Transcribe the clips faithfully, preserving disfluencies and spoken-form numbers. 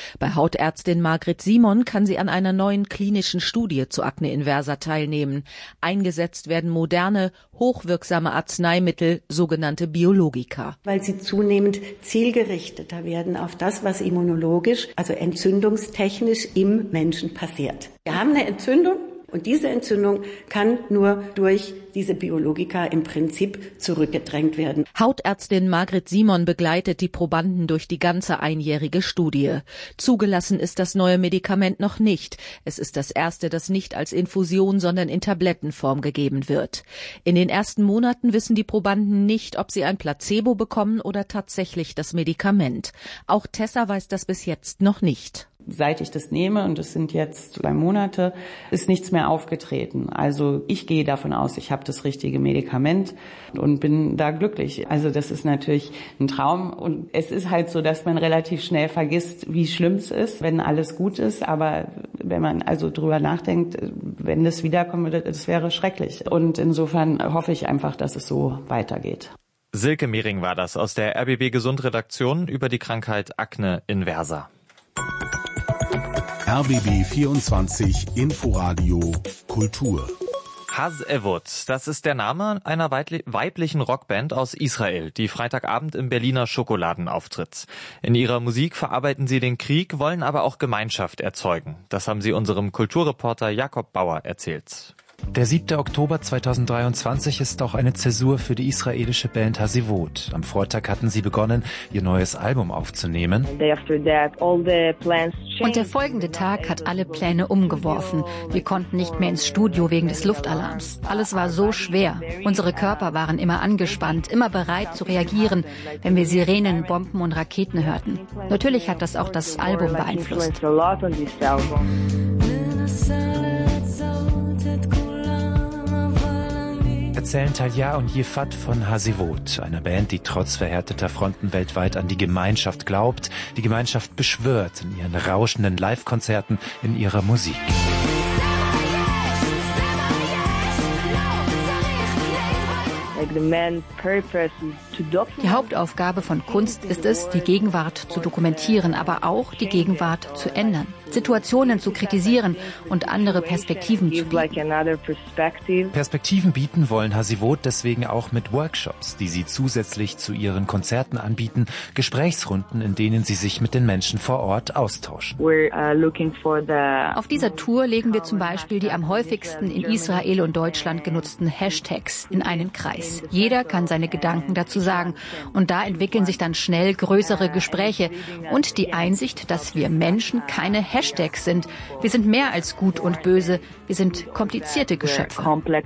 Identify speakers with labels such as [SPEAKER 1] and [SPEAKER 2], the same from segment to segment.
[SPEAKER 1] Bei Hautärztin Margret Simon kann sie an einer neuen klinischen Studie zu Akne inversa teilnehmen. Eingesetzt werden moderne, hochwirksame Arzneimittel, sogenannte Biologika.
[SPEAKER 2] Weil sie zunehmend zielgerichteter werden auf das, was immunologisch, also entzündungstechnisch im Menschen passiert. Wir haben eine Entzündung. Und diese Entzündung kann nur durch diese Biologika im Prinzip zurückgedrängt werden.
[SPEAKER 1] Hautärztin Margret Simon begleitet die Probanden durch die ganze einjährige Studie. Zugelassen ist das neue Medikament noch nicht. Es ist das erste, das nicht als Infusion, sondern in Tablettenform gegeben wird. In den ersten Monaten wissen die Probanden nicht, ob sie ein Placebo bekommen oder tatsächlich das Medikament. Auch Tessa weiß das bis jetzt noch nicht.
[SPEAKER 3] Seit ich das nehme, und es sind jetzt drei Monate, ist nichts mehr aufgetreten. Also ich gehe davon aus, ich habe das richtige Medikament und bin da glücklich. Also das ist natürlich ein Traum. Und es ist halt so, dass man relativ schnell vergisst, wie schlimm es ist, wenn alles gut ist. Aber wenn man also drüber nachdenkt, wenn das wiederkommen würde, das wäre schrecklich. Und insofern hoffe ich einfach, dass es so weitergeht.
[SPEAKER 4] Silke Mehring war das aus der R B B Gesund Redaktion über die Krankheit Akne inversa.
[SPEAKER 5] R B B vierundzwanzig Inforadio Kultur.
[SPEAKER 4] Hazevot, das ist der Name einer weiblichen Rockband aus Israel, die Freitagabend im Berliner Schokoladen auftritt. In ihrer Musik verarbeiten sie den Krieg, wollen aber auch Gemeinschaft erzeugen. Das haben sie unserem Kulturreporter Jakob Bauer erzählt.
[SPEAKER 6] Der siebte Oktober zweitausenddreiundzwanzig ist auch eine Zäsur für die israelische Band Hazevot. Am Vortag hatten sie begonnen, ihr neues Album aufzunehmen.
[SPEAKER 7] Und der folgende Tag hat alle Pläne umgeworfen. Wir konnten nicht mehr ins Studio wegen des Luftalarms. Alles war so schwer. Unsere Körper waren immer angespannt, immer bereit zu reagieren, wenn wir Sirenen, Bomben und Raketen hörten. Natürlich hat das auch das Album beeinflusst.
[SPEAKER 6] Erzählen Talja und Yefat von Hazevot, einer Band, die trotz verhärteter Fronten weltweit an die Gemeinschaft glaubt, die Gemeinschaft beschwört in ihren rauschenden Live-Konzerten, in ihrer Musik.
[SPEAKER 7] Die Hauptaufgabe von Kunst ist es, die Gegenwart zu dokumentieren, aber auch die Gegenwart zu ändern, Situationen zu kritisieren und andere Perspektiven zu bieten.
[SPEAKER 6] Perspektiven bieten wollen Hazevot deswegen auch mit Workshops, die sie zusätzlich zu ihren Konzerten anbieten, Gesprächsrunden, in denen sie sich mit den Menschen vor Ort austauschen.
[SPEAKER 7] Auf dieser Tour legen wir zum Beispiel die am häufigsten in Israel und Deutschland genutzten Hashtags in einen Kreis. Jeder kann seine Gedanken dazu sagen und da entwickeln sich dann schnell größere Gespräche und die Einsicht, dass wir Menschen keine Hashtags sind. Wir sind mehr als gut und böse, wir sind komplizierte Geschöpfe.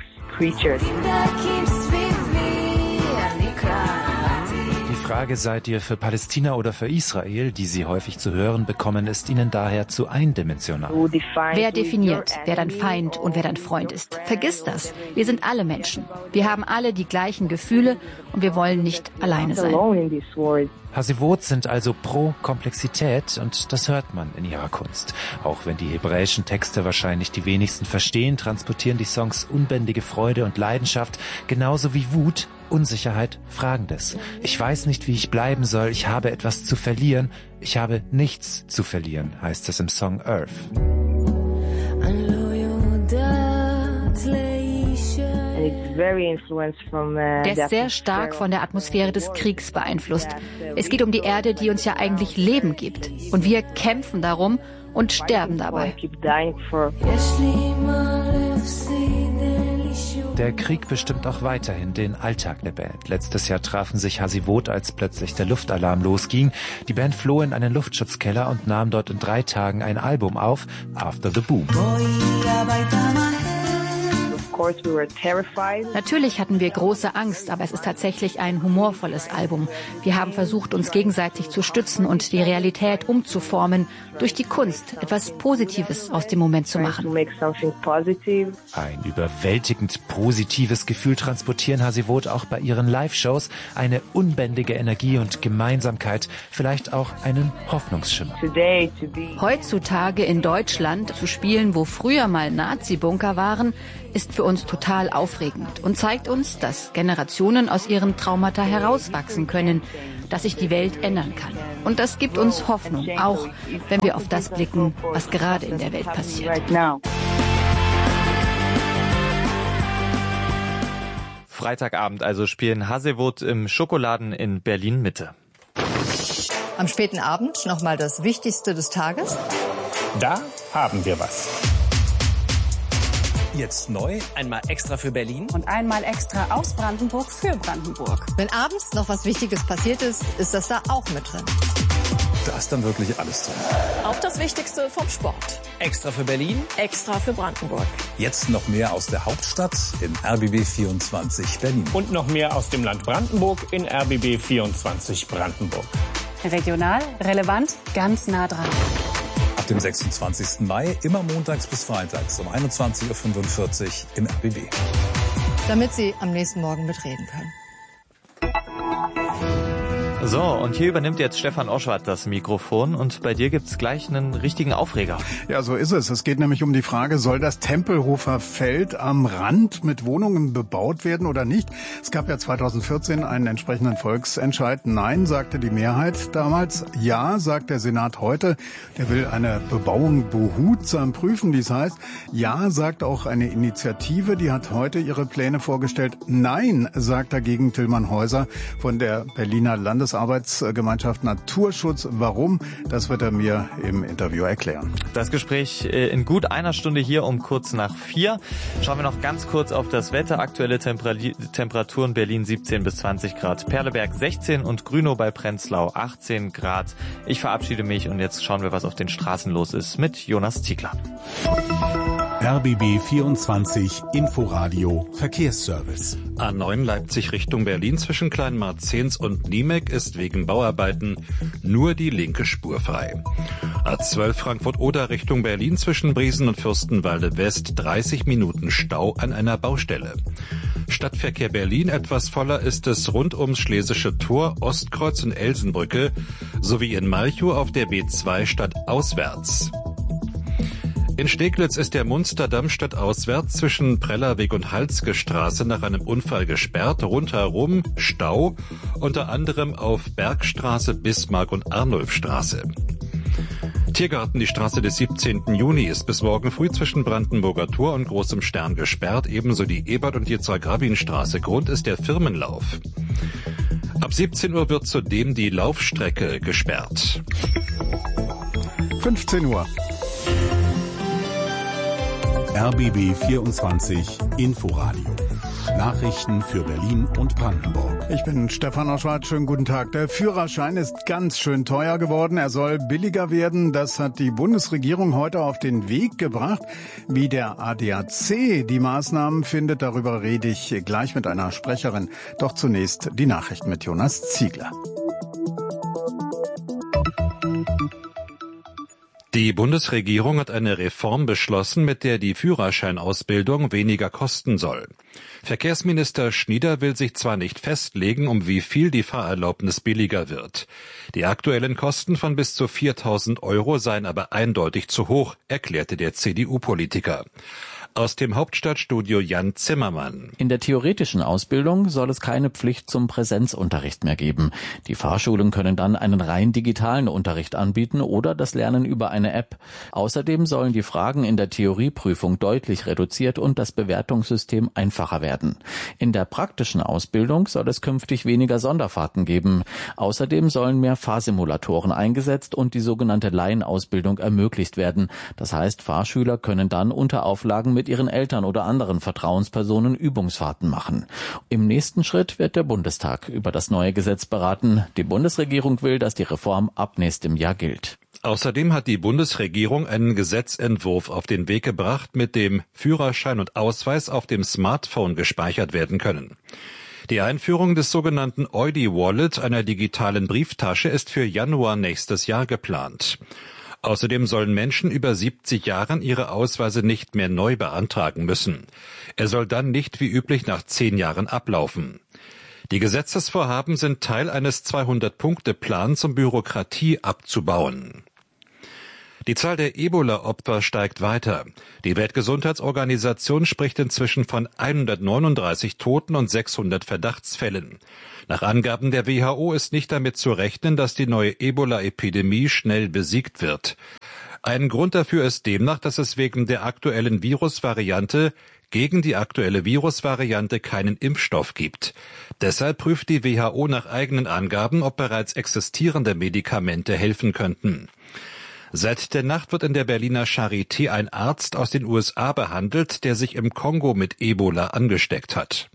[SPEAKER 6] Die Frage, seid ihr für Palästina oder für Israel, die sie häufig zu hören bekommen, ist ihnen daher zu eindimensional.
[SPEAKER 7] Wer definiert, wer dein Feind und wer dein Freund ist? Vergiss das. Wir sind alle Menschen. Wir haben alle die gleichen Gefühle und wir wollen nicht alleine sein.
[SPEAKER 6] Hazevot sind also pro Komplexität und das hört man in ihrer Kunst. Auch wenn die hebräischen Texte wahrscheinlich die wenigsten verstehen, transportieren die Songs unbändige Freude und Leidenschaft, genauso wie Wut, Unsicherheit, Fragendes. Ich weiß nicht, wie ich bleiben soll, ich habe etwas zu verlieren, ich habe nichts zu verlieren, heißt es im Song Earth.
[SPEAKER 7] Der ist sehr stark von der Atmosphäre des Kriegs beeinflusst. Es geht um die Erde, die uns ja eigentlich Leben gibt. Und wir kämpfen darum und sterben dabei.
[SPEAKER 6] Der Krieg bestimmt auch weiterhin den Alltag der Band. Letztes Jahr trafen sich Hazevot, als plötzlich der Luftalarm losging. Die Band floh in einen Luftschutzkeller und nahm dort in drei Tagen ein Album auf, After the Boom.
[SPEAKER 7] Natürlich hatten wir große Angst, aber es ist tatsächlich ein humorvolles Album. Wir haben versucht, uns gegenseitig zu stützen und die Realität umzuformen, durch die Kunst etwas Positives aus dem Moment zu machen.
[SPEAKER 6] Ein überwältigend positives Gefühl transportieren Hazevot auch bei ihren Live-Shows, eine unbändige Energie und Gemeinsamkeit, vielleicht auch einen Hoffnungsschimmer.
[SPEAKER 7] Heutzutage in Deutschland zu spielen, wo früher mal Nazi-Bunker waren, ist für uns total aufregend und zeigt uns, dass Generationen aus ihren Traumata herauswachsen können, dass sich die Welt ändern kann. Und das gibt uns Hoffnung, auch wenn wir auf das blicken, was gerade in der Welt passiert.
[SPEAKER 4] Freitagabend also spielen Hazewot im Schokoladen in Berlin-Mitte.
[SPEAKER 8] Am späten Abend nochmal das Wichtigste des Tages.
[SPEAKER 9] Da haben wir was.
[SPEAKER 10] Jetzt neu, einmal extra für Berlin
[SPEAKER 11] und einmal extra aus Brandenburg für Brandenburg.
[SPEAKER 8] Wenn abends noch was Wichtiges passiert ist, ist das da auch mit drin.
[SPEAKER 12] Da ist dann wirklich alles drin.
[SPEAKER 11] Auch das Wichtigste vom Sport.
[SPEAKER 10] Extra für Berlin,
[SPEAKER 11] extra für Brandenburg.
[SPEAKER 12] Jetzt noch mehr aus der Hauptstadt in R B B vierundzwanzig Berlin.
[SPEAKER 9] Und noch mehr aus dem Land Brandenburg in R B B vierundzwanzig Brandenburg.
[SPEAKER 11] Regional, relevant, ganz nah dran.
[SPEAKER 12] Ab dem sechsundzwanzigsten Mai, immer montags bis freitags um einundzwanzig Uhr fünfundvierzig im R B B.
[SPEAKER 8] Damit Sie am nächsten Morgen mitreden können.
[SPEAKER 4] So, und hier übernimmt jetzt Stefan Oschwart das Mikrofon und bei dir gibt's gleich einen richtigen Aufreger.
[SPEAKER 13] Ja, so ist es. Es geht nämlich um die Frage, soll das Tempelhofer Feld am Rand mit Wohnungen bebaut werden oder nicht? Es gab ja zweitausendvierzehn einen entsprechenden Volksentscheid. Nein, sagte die Mehrheit damals. Ja, sagt der Senat heute. Der will eine Bebauung behutsam prüfen, wie es heißt. Ja, sagt auch eine Initiative, die hat heute ihre Pläne vorgestellt. Nein, sagt dagegen Tillmann Häuser von der Berliner Landes Arbeitsgemeinschaft Naturschutz. Warum? Das wird er mir im Interview erklären.
[SPEAKER 4] Das Gespräch in gut einer Stunde hier um kurz nach vier. Schauen wir noch ganz kurz auf das Wetter. Aktuelle Temperaturen Berlin siebzehn bis zwanzig Grad, Perleberg sechzehn und Grünow bei Prenzlau achtzehn Grad. Ich verabschiede mich und jetzt schauen wir, was auf den Straßen los ist mit Jonas Ziegler.
[SPEAKER 5] R B B vierundzwanzig Inforadio Verkehrsservice.
[SPEAKER 14] A neun Leipzig Richtung Berlin zwischen Kleinmarzens und Niemek ist wegen Bauarbeiten nur die linke Spur frei. A zwölf Frankfurt-Oder Richtung Berlin zwischen Briesen und Fürstenwalde West dreißig Minuten Stau an einer Baustelle. Stadtverkehr Berlin etwas voller ist es rund ums Schlesische Tor, Ostkreuz und Elsenbrücke sowie in Malchow auf der B zwei stadtauswärts. In Steglitz ist der Munsterdamm stadtauswärts zwischen Prellerweg und Halske Straße nach einem Unfall gesperrt. Rundherum Stau, unter anderem auf Bergstraße, Bismarck und Arnulfstraße. Tiergarten, die Straße des siebzehnten Juni ist bis morgen früh zwischen Brandenburger Tor und Großem Stern gesperrt, ebenso die Ebert- und Yitzhak-Rabin-Straße. Grund ist der Firmenlauf. Ab siebzehn Uhr wird zudem die Laufstrecke gesperrt.
[SPEAKER 13] fünfzehn Uhr.
[SPEAKER 5] R B B vierundzwanzig Inforadio. Nachrichten für Berlin und Brandenburg.
[SPEAKER 13] Ich bin Stefan Oschwart, schönen guten Tag. Der Führerschein ist ganz schön teuer geworden. Er soll billiger werden. Das hat die Bundesregierung heute auf den Weg gebracht. Wie der A D A C die Maßnahmen findet, darüber rede ich gleich mit einer Sprecherin. Doch zunächst die Nachrichten mit Jonas Ziegler.
[SPEAKER 14] Die Bundesregierung hat eine Reform beschlossen, mit der die Führerscheinausbildung weniger kosten soll. Verkehrsminister Schnieder will sich zwar nicht festlegen, um wie viel die Fahrerlaubnis billiger wird. Die aktuellen Kosten von bis zu viertausend Euro seien aber eindeutig zu hoch, erklärte der C D U-Politiker. Aus dem Hauptstadtstudio Jan Zimmermann.
[SPEAKER 15] In der theoretischen Ausbildung soll es keine Pflicht zum Präsenzunterricht mehr geben. Die Fahrschulen können dann einen rein digitalen Unterricht anbieten oder das Lernen über eine App. Außerdem sollen die Fragen in der Theorieprüfung deutlich reduziert und das Bewertungssystem einfacher werden. In der praktischen Ausbildung soll es künftig weniger Sonderfahrten geben. Außerdem sollen mehr Fahrsimulatoren eingesetzt und die sogenannte Laienausbildung ermöglicht werden. Das heißt, Fahrschüler können dann unter Auflagen mit ihren Eltern oder anderen Vertrauenspersonen Übungsfahrten machen. Im nächsten Schritt wird der Bundestag über das neue Gesetz beraten. Die Bundesregierung will, dass die Reform ab nächstem Jahr gilt.
[SPEAKER 14] Außerdem hat die Bundesregierung einen Gesetzentwurf auf den Weg gebracht, mit dem Führerschein und Ausweis auf dem Smartphone gespeichert werden können. Die Einführung des sogenannten Eudi Wallet, einer digitalen Brieftasche, ist für Januar nächstes Jahr geplant. Außerdem sollen Menschen über siebzig Jahren ihre Ausweise nicht mehr neu beantragen müssen. Er soll dann nicht wie üblich nach zehn Jahren ablaufen. Die Gesetzesvorhaben sind Teil eines zweihundert Punkte Plans, um Bürokratie abzubauen. Die Zahl der Ebola-Opfer steigt weiter. Die Weltgesundheitsorganisation spricht inzwischen von hundertneununddreißig Toten und sechshundert Verdachtsfällen. Nach Angaben der W H O ist nicht damit zu rechnen, dass die neue Ebola-Epidemie schnell besiegt wird. Ein Grund dafür ist demnach, dass es wegen der aktuellen Virusvariante gegen die aktuelle Virusvariante keinen Impfstoff gibt. Deshalb prüft die W H O nach eigenen Angaben, ob bereits existierende Medikamente helfen könnten. Seit der Nacht wird in der Berliner Charité ein Arzt aus den U S A behandelt, der sich im Kongo mit Ebola angesteckt hat.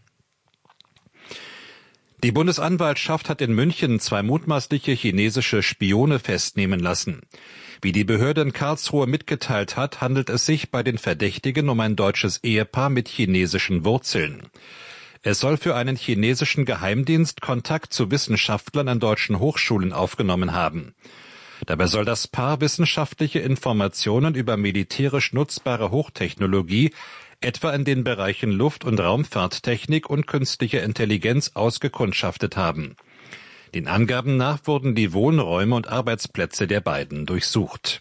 [SPEAKER 14] Die Bundesanwaltschaft hat in München zwei mutmaßliche chinesische Spione festnehmen lassen. Wie die Behörde in Karlsruhe mitgeteilt hat, handelt es sich bei den Verdächtigen um ein deutsches Ehepaar mit chinesischen Wurzeln. Es soll für einen chinesischen Geheimdienst Kontakt zu Wissenschaftlern an deutschen Hochschulen aufgenommen haben. Dabei soll das Paar wissenschaftliche Informationen über militärisch nutzbare Hochtechnologie, etwa in den Bereichen Luft- und Raumfahrttechnik und künstliche Intelligenz, ausgekundschaftet haben. Den Angaben nach wurden die Wohnräume und Arbeitsplätze der beiden durchsucht.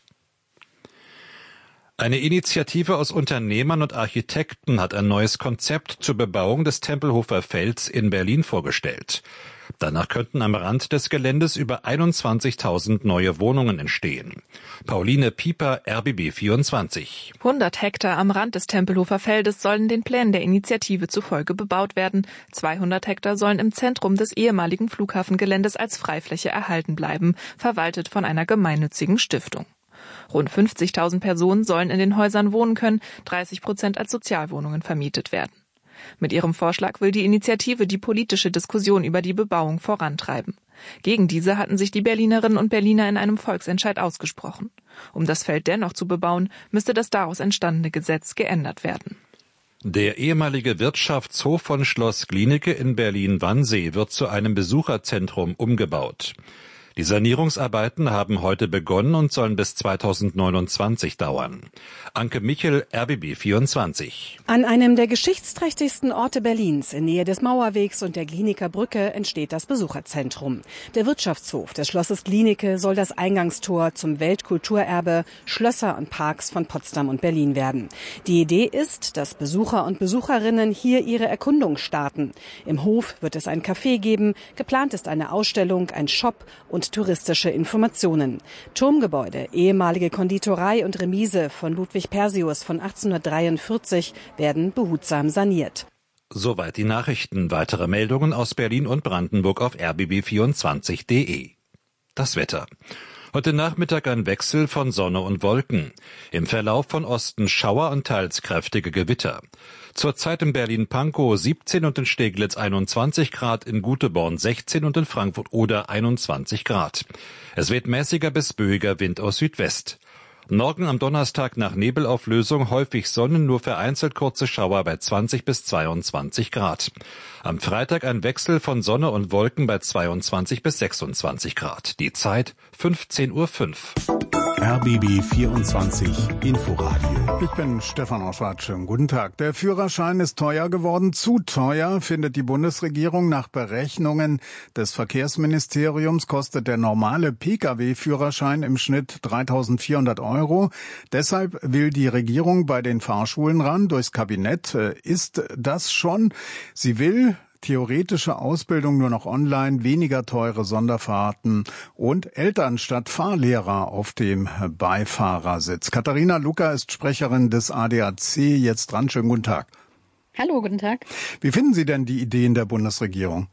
[SPEAKER 14] Eine Initiative aus Unternehmern und Architekten hat ein neues Konzept zur Bebauung des Tempelhofer Felds in Berlin vorgestellt. Danach könnten am Rand des Geländes über einundzwanzigtausend neue Wohnungen entstehen. Pauline Pieper, R B B vierundzwanzig.
[SPEAKER 16] hundert Hektar am Rand des Tempelhofer Feldes sollen den Plänen der Initiative zufolge bebaut werden. zweihundert Hektar sollen im Zentrum des ehemaligen Flughafengeländes als Freifläche erhalten bleiben, verwaltet von einer gemeinnützigen Stiftung. Rund fünfzigtausend Personen sollen in den Häusern wohnen können, dreißig Prozent als Sozialwohnungen vermietet werden. Mit ihrem Vorschlag will die Initiative die politische Diskussion über die Bebauung vorantreiben. Gegen diese hatten sich die Berlinerinnen und Berliner in einem Volksentscheid ausgesprochen. Um das Feld dennoch zu bebauen, müsste das daraus entstandene Gesetz geändert werden.
[SPEAKER 14] Der ehemalige Wirtschaftshof von Schloss Glienicke in Berlin-Wannsee wird zu einem Besucherzentrum umgebaut. Die Sanierungsarbeiten haben heute begonnen und sollen bis zweitausendneunundzwanzig dauern. Anke Michel, R B B vierundzwanzig.
[SPEAKER 17] An einem der geschichtsträchtigsten Orte Berlins, in Nähe des Mauerwegs und der Glienicker Brücke, entsteht das Besucherzentrum. Der Wirtschaftshof des Schlosses Glienicke soll das Eingangstor zum Weltkulturerbe Schlösser und Parks von Potsdam und Berlin werden. Die Idee ist, dass Besucher und Besucherinnen hier ihre Erkundung starten. Im Hof wird es ein Café geben, geplant ist eine Ausstellung, ein Shop und touristische Informationen. Turmgebäude, ehemalige Konditorei und Remise von Ludwig Persius von achtzehnhundertdreiundvierzig werden behutsam saniert.
[SPEAKER 14] Soweit die Nachrichten. Weitere Meldungen aus Berlin und Brandenburg auf r b b vierundzwanzig punkt d e. Das Wetter. Heute Nachmittag ein Wechsel von Sonne und Wolken. Im Verlauf von Osten Schauer und teils kräftige Gewitter. Zurzeit in Berlin-Pankow siebzehn und in Steglitz einundzwanzig Grad, in Guteborn sechzehn und in Frankfurt-Oder einundzwanzig Grad. Es weht mäßiger bis böiger Wind aus Südwest. Morgen am Donnerstag nach Nebelauflösung häufig Sonne, nur vereinzelt kurze Schauer bei zwanzig bis zweiundzwanzig Grad. Am Freitag ein Wechsel von Sonne und Wolken bei zweiundzwanzig bis sechsundzwanzig Grad. Die Zeit fünfzehn Uhr fünf.
[SPEAKER 5] R B B vierundzwanzig Inforadio.
[SPEAKER 13] Ich bin Stefan Oschwart. Schönen guten Tag. Der Führerschein ist teuer geworden. Zu teuer, findet die Bundesregierung. Nach Berechnungen des Verkehrsministeriums kostet der normale Pkw-Führerschein im Schnitt dreitausendvierhundert Euro. Deshalb will die Regierung bei den Fahrschulen ran. Durchs Kabinett ist das schon. Sie will theoretische Ausbildung nur noch online, weniger teure Sonderfahrten und Eltern statt Fahrlehrer auf dem Beifahrersitz. Katharina Lucker ist Sprecherin des A D A C, jetzt dran. Schönen guten Tag.
[SPEAKER 18] Hallo, guten Tag.
[SPEAKER 13] Wie finden Sie denn die Ideen der Bundesregierung?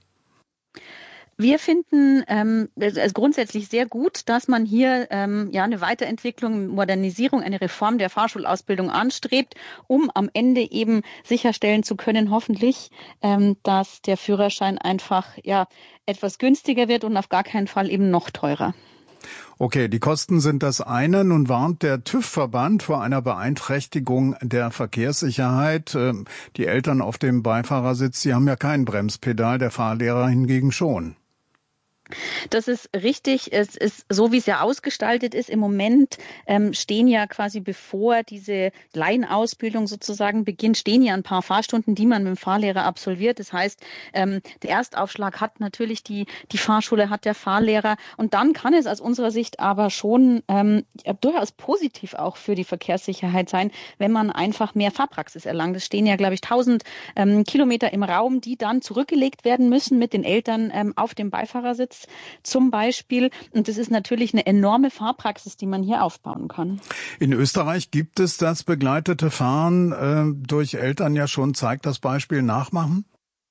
[SPEAKER 18] Wir finden ähm, es grundsätzlich sehr gut, dass man hier ähm, ja eine Weiterentwicklung, Modernisierung, eine Reform der Fahrschulausbildung anstrebt, um am Ende eben sicherstellen zu können, hoffentlich, ähm, dass der Führerschein einfach ja etwas günstiger wird und auf gar keinen Fall eben noch teurer.
[SPEAKER 13] Okay, die Kosten sind das eine. Nun warnt der TÜV-Verband vor einer Beeinträchtigung der Verkehrssicherheit. Die Eltern auf dem Beifahrersitz, die haben ja kein Bremspedal, der Fahrlehrer hingegen schon.
[SPEAKER 18] Das ist richtig. Es ist so, wie es ja ausgestaltet ist. Im Moment ähm, stehen ja quasi, bevor diese Laienausbildung sozusagen beginnt, stehen ja ein paar Fahrstunden, die man mit dem Fahrlehrer absolviert. Das heißt, ähm, der Erstaufschlag hat natürlich die, die Fahrschule, hat der Fahrlehrer. Und dann kann es aus unserer Sicht aber schon ähm, ja, durchaus positiv auch für die Verkehrssicherheit sein, wenn man einfach mehr Fahrpraxis erlangt. Es stehen ja, glaube ich, tausend ähm, Kilometer im Raum, die dann zurückgelegt werden müssen mit den Eltern ähm, auf dem Beifahrersitz zum Beispiel. Und das ist natürlich eine enorme Fahrpraxis, die man hier aufbauen kann.
[SPEAKER 13] In Österreich gibt es das begleitete Fahren äh, durch Eltern ja schon. Zeigt das Beispiel nachmachen?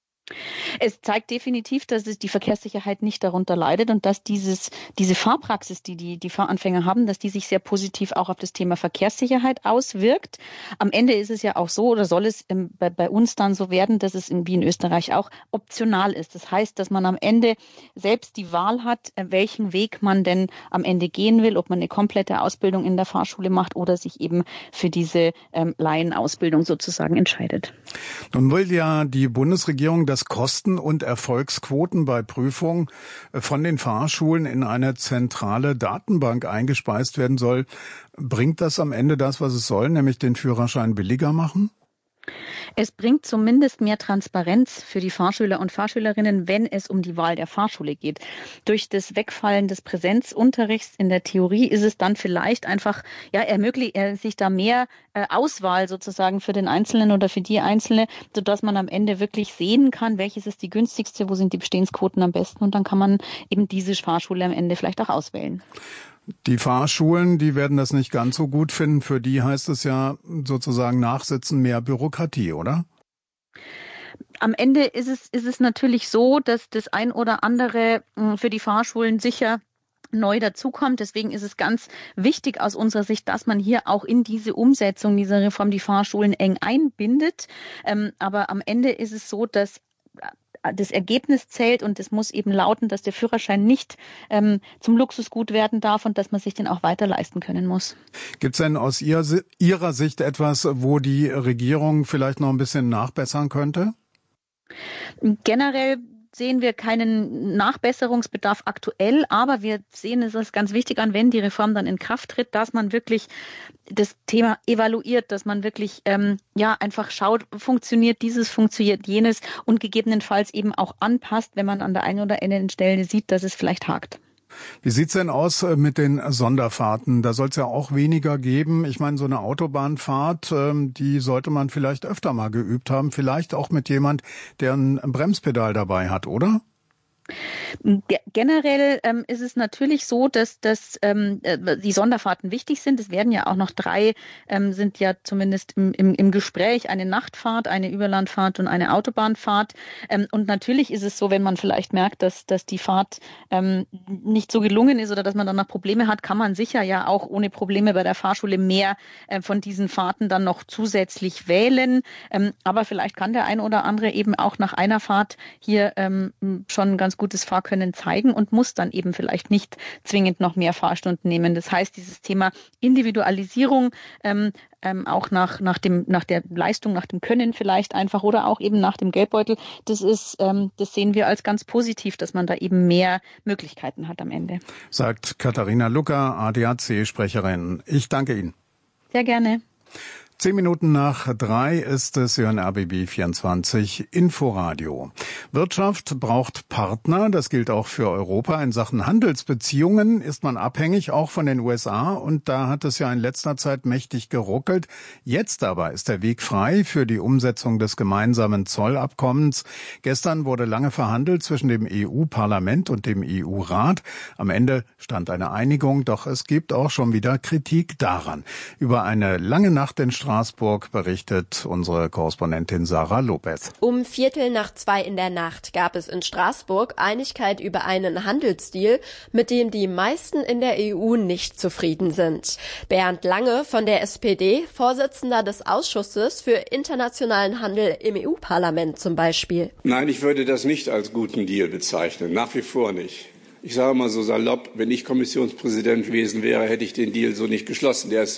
[SPEAKER 18] Es zeigt definitiv, dass es die Verkehrssicherheit nicht darunter leidet und dass dieses, diese Fahrpraxis, die, die die Fahranfänger haben, dass die sich sehr positiv auch auf das Thema Verkehrssicherheit auswirkt. Am Ende ist es ja auch so, oder soll es im, bei, bei uns dann so werden, dass es in, wie in Österreich auch optional ist. Das heißt, dass man am Ende selbst die Wahl hat, welchen Weg man denn am Ende gehen will, ob man eine komplette Ausbildung in der Fahrschule macht oder sich eben für diese ähm, Laienausbildung sozusagen entscheidet.
[SPEAKER 13] Nun will ja die Bundesregierung das Kosten- und Erfolgsquoten bei Prüfungen von den Fahrschulen in eine zentrale Datenbank eingespeist werden soll. Bringt das am Ende das, was es soll, nämlich den Führerschein billiger machen?
[SPEAKER 18] Es bringt zumindest mehr Transparenz für die Fahrschüler und Fahrschülerinnen, wenn es um die Wahl der Fahrschule geht. Durch das Wegfallen des Präsenzunterrichts in der Theorie ist es dann vielleicht einfach, ja, ermöglicht äh, sich da mehr äh, Auswahl sozusagen für den Einzelnen oder für die Einzelne, sodass man am Ende wirklich sehen kann, welches ist die günstigste, wo sind die Bestehensquoten am besten, und dann kann man eben diese Fahrschule am Ende vielleicht auch auswählen.
[SPEAKER 13] Die Fahrschulen, die werden das nicht ganz so gut finden. Für die heißt es ja sozusagen Nachsitzen, mehr Bürokratie, oder?
[SPEAKER 18] Am Ende ist es, ist es natürlich so, dass das ein oder andere für die Fahrschulen sicher neu dazukommt. Deswegen ist es ganz wichtig aus unserer Sicht, dass man hier auch in diese Umsetzung dieser Reform die Fahrschulen eng einbindet. Aber am Ende ist es so, dass das Ergebnis zählt, und es muss eben lauten, dass der Führerschein nicht ähm, zum Luxusgut werden darf und dass man sich den auch weiter leisten können muss.
[SPEAKER 13] Gibt es denn aus Ihr, Ihrer Sicht etwas, wo die Regierung vielleicht noch ein bisschen nachbessern könnte?
[SPEAKER 18] Generell sehen wir keinen Nachbesserungsbedarf aktuell, aber wir sehen es als ganz wichtig an, wenn die Reform dann in Kraft tritt, dass man wirklich das Thema evaluiert, dass man wirklich ähm, ja einfach schaut, funktioniert dieses, funktioniert jenes, und gegebenenfalls eben auch anpasst, wenn man an der einen oder anderen Stelle sieht, dass es vielleicht hakt.
[SPEAKER 13] Wie sieht's denn aus mit den Sonderfahrten? Da soll es ja auch weniger geben. Ich meine, so eine Autobahnfahrt, die sollte man vielleicht öfter mal geübt haben. Vielleicht auch mit jemand, der ein Bremspedal dabei hat, oder?
[SPEAKER 18] Generell ähm, ist es natürlich so, dass, dass ähm, die Sonderfahrten wichtig sind. Es werden ja auch noch drei, ähm, sind ja zumindest im, im, im Gespräch, eine Nachtfahrt, eine Überlandfahrt und eine Autobahnfahrt. Ähm, und natürlich ist es so, wenn man vielleicht merkt, dass, dass die Fahrt ähm, nicht so gelungen ist oder dass man dann noch Probleme hat, kann man sicher ja auch ohne Probleme bei der Fahrschule mehr äh, von diesen Fahrten dann noch zusätzlich wählen. Ähm, aber vielleicht kann der ein oder andere eben auch nach einer Fahrt hier ähm, schon ganz gutes Fahrkönnen zeigen und muss dann eben vielleicht nicht zwingend noch mehr Fahrstunden nehmen. Das heißt, dieses Thema Individualisierung, ähm, ähm, auch nach, nach, dem, nach der Leistung, nach dem Können vielleicht einfach oder auch eben nach dem Geldbeutel, das ist, ähm, das sehen wir als ganz positiv, dass man da eben mehr Möglichkeiten hat am Ende.
[SPEAKER 13] Sagt Katharina Lucker, A D A C-Sprecherin. Ich danke Ihnen.
[SPEAKER 18] Sehr gerne.
[SPEAKER 13] Zehn Minuten nach drei ist es, Sie hören R B B vierundzwanzig Inforadio. Wirtschaft braucht Partner, das gilt auch für Europa. In Sachen Handelsbeziehungen ist man abhängig, auch von den U S A, und da hat es ja in letzter Zeit mächtig geruckelt. Jetzt aber ist der Weg frei für die Umsetzung des gemeinsamen Zollabkommens. Gestern wurde lange verhandelt zwischen dem E U-Parlament und dem E U-Rat. Am Ende stand eine Einigung, doch es gibt auch schon wieder Kritik daran. Über eine lange Nacht in Straßburg berichtet unsere Korrespondentin Sarah Lopez.
[SPEAKER 19] Um Viertel nach zwei in der Nacht gab es in Straßburg Einigkeit über einen Handelsdeal, mit dem die meisten in der E U nicht zufrieden sind. Bernd Lange von der S P D, Vorsitzender des Ausschusses für internationalen Handel im E U-Parlament zum Beispiel.
[SPEAKER 20] Nein, ich würde das nicht als guten Deal bezeichnen, nach wie vor nicht. Ich sage mal so salopp, wenn ich Kommissionspräsident gewesen wäre, hätte ich den Deal so nicht geschlossen. Der ist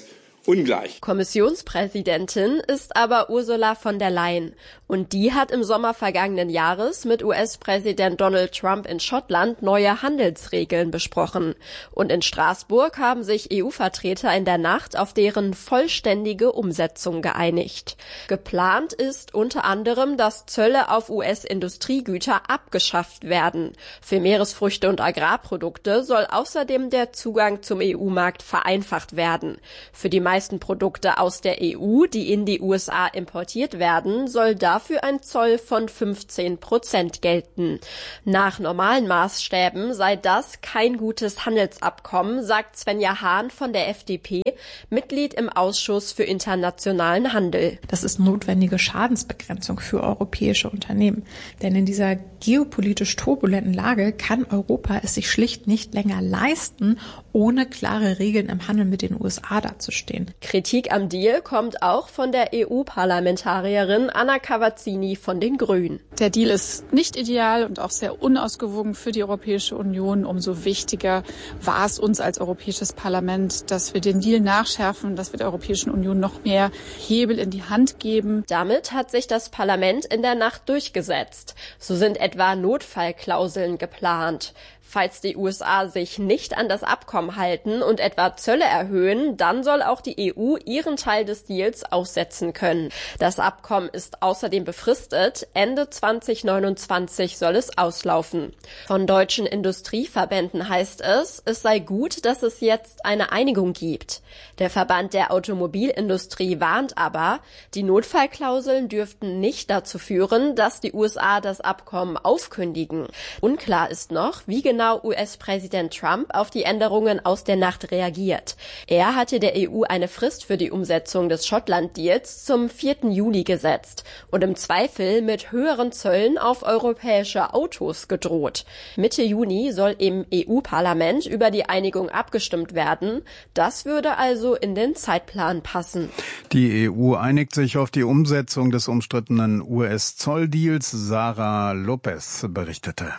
[SPEAKER 20] ungleich.
[SPEAKER 19] Kommissionspräsidentin ist aber Ursula von der Leyen. Und die hat im Sommer vergangenen Jahres mit U S-Präsident Donald Trump in Schottland neue Handelsregeln besprochen. Und in Straßburg haben sich E U-Vertreter in der Nacht auf deren vollständige Umsetzung geeinigt. Geplant ist unter anderem, dass Zölle auf U S-Industriegüter abgeschafft werden. Für Meeresfrüchte und Agrarprodukte soll außerdem der Zugang zum E U-Markt vereinfacht werden. Für die meisten Produkte aus der E U, die in die U S A importiert werden, soll dafür ein Zoll von fünfzehn Prozent gelten. Nach normalen Maßstäben sei das kein gutes Handelsabkommen, sagt Svenja Hahn von der F D P, Mitglied im Ausschuss für internationalen Handel.
[SPEAKER 21] Das ist notwendige Schadensbegrenzung für europäische Unternehmen. Denn in dieser geopolitisch turbulenten Lage kann Europa es sich schlicht nicht länger leisten, ohne klare Regeln im Handel mit den U S A dazustehen.
[SPEAKER 19] Kritik am Deal kommt auch von der E U-Parlamentarierin Anna Cavazzini von den Grünen.
[SPEAKER 22] Der Deal ist nicht ideal und auch sehr unausgewogen für die Europäische Union. Umso wichtiger war es uns als Europäisches Parlament, dass wir den Deal nachschärfen, dass wir der Europäischen Union noch mehr Hebel in die Hand geben.
[SPEAKER 19] Damit hat sich das Parlament in der Nacht durchgesetzt. So sind etwa Notfallklauseln geplant. Falls die U S A sich nicht an das Abkommen halten und etwa Zölle erhöhen, dann soll auch die E U ihren Teil des Deals aussetzen können. Das Abkommen ist außerdem befristet. Ende zwanzig neunundzwanzig soll es auslaufen. Von deutschen Industrieverbänden heißt es, es sei gut, dass es jetzt eine Einigung gibt. Der Verband der Automobilindustrie warnt aber, die Notfallklauseln dürften nicht dazu führen, dass die U S A das Abkommen aufkündigen. Unklar ist noch, wie genau U S-Präsident Trump auf die Änderungen aus der Nacht reagiert. Er hatte der E U eine Frist für die Umsetzung des Schottland-Deals zum vierten Juli gesetzt und im Zweifel mit höheren Zöllen auf europäische Autos gedroht. Mitte Juni soll im E U-Parlament über die Einigung abgestimmt werden. Das würde also in den Zeitplan passen.
[SPEAKER 13] Die E U einigt sich auf die Umsetzung des umstrittenen U S-Zolldeals. Sarah Lopez berichtete.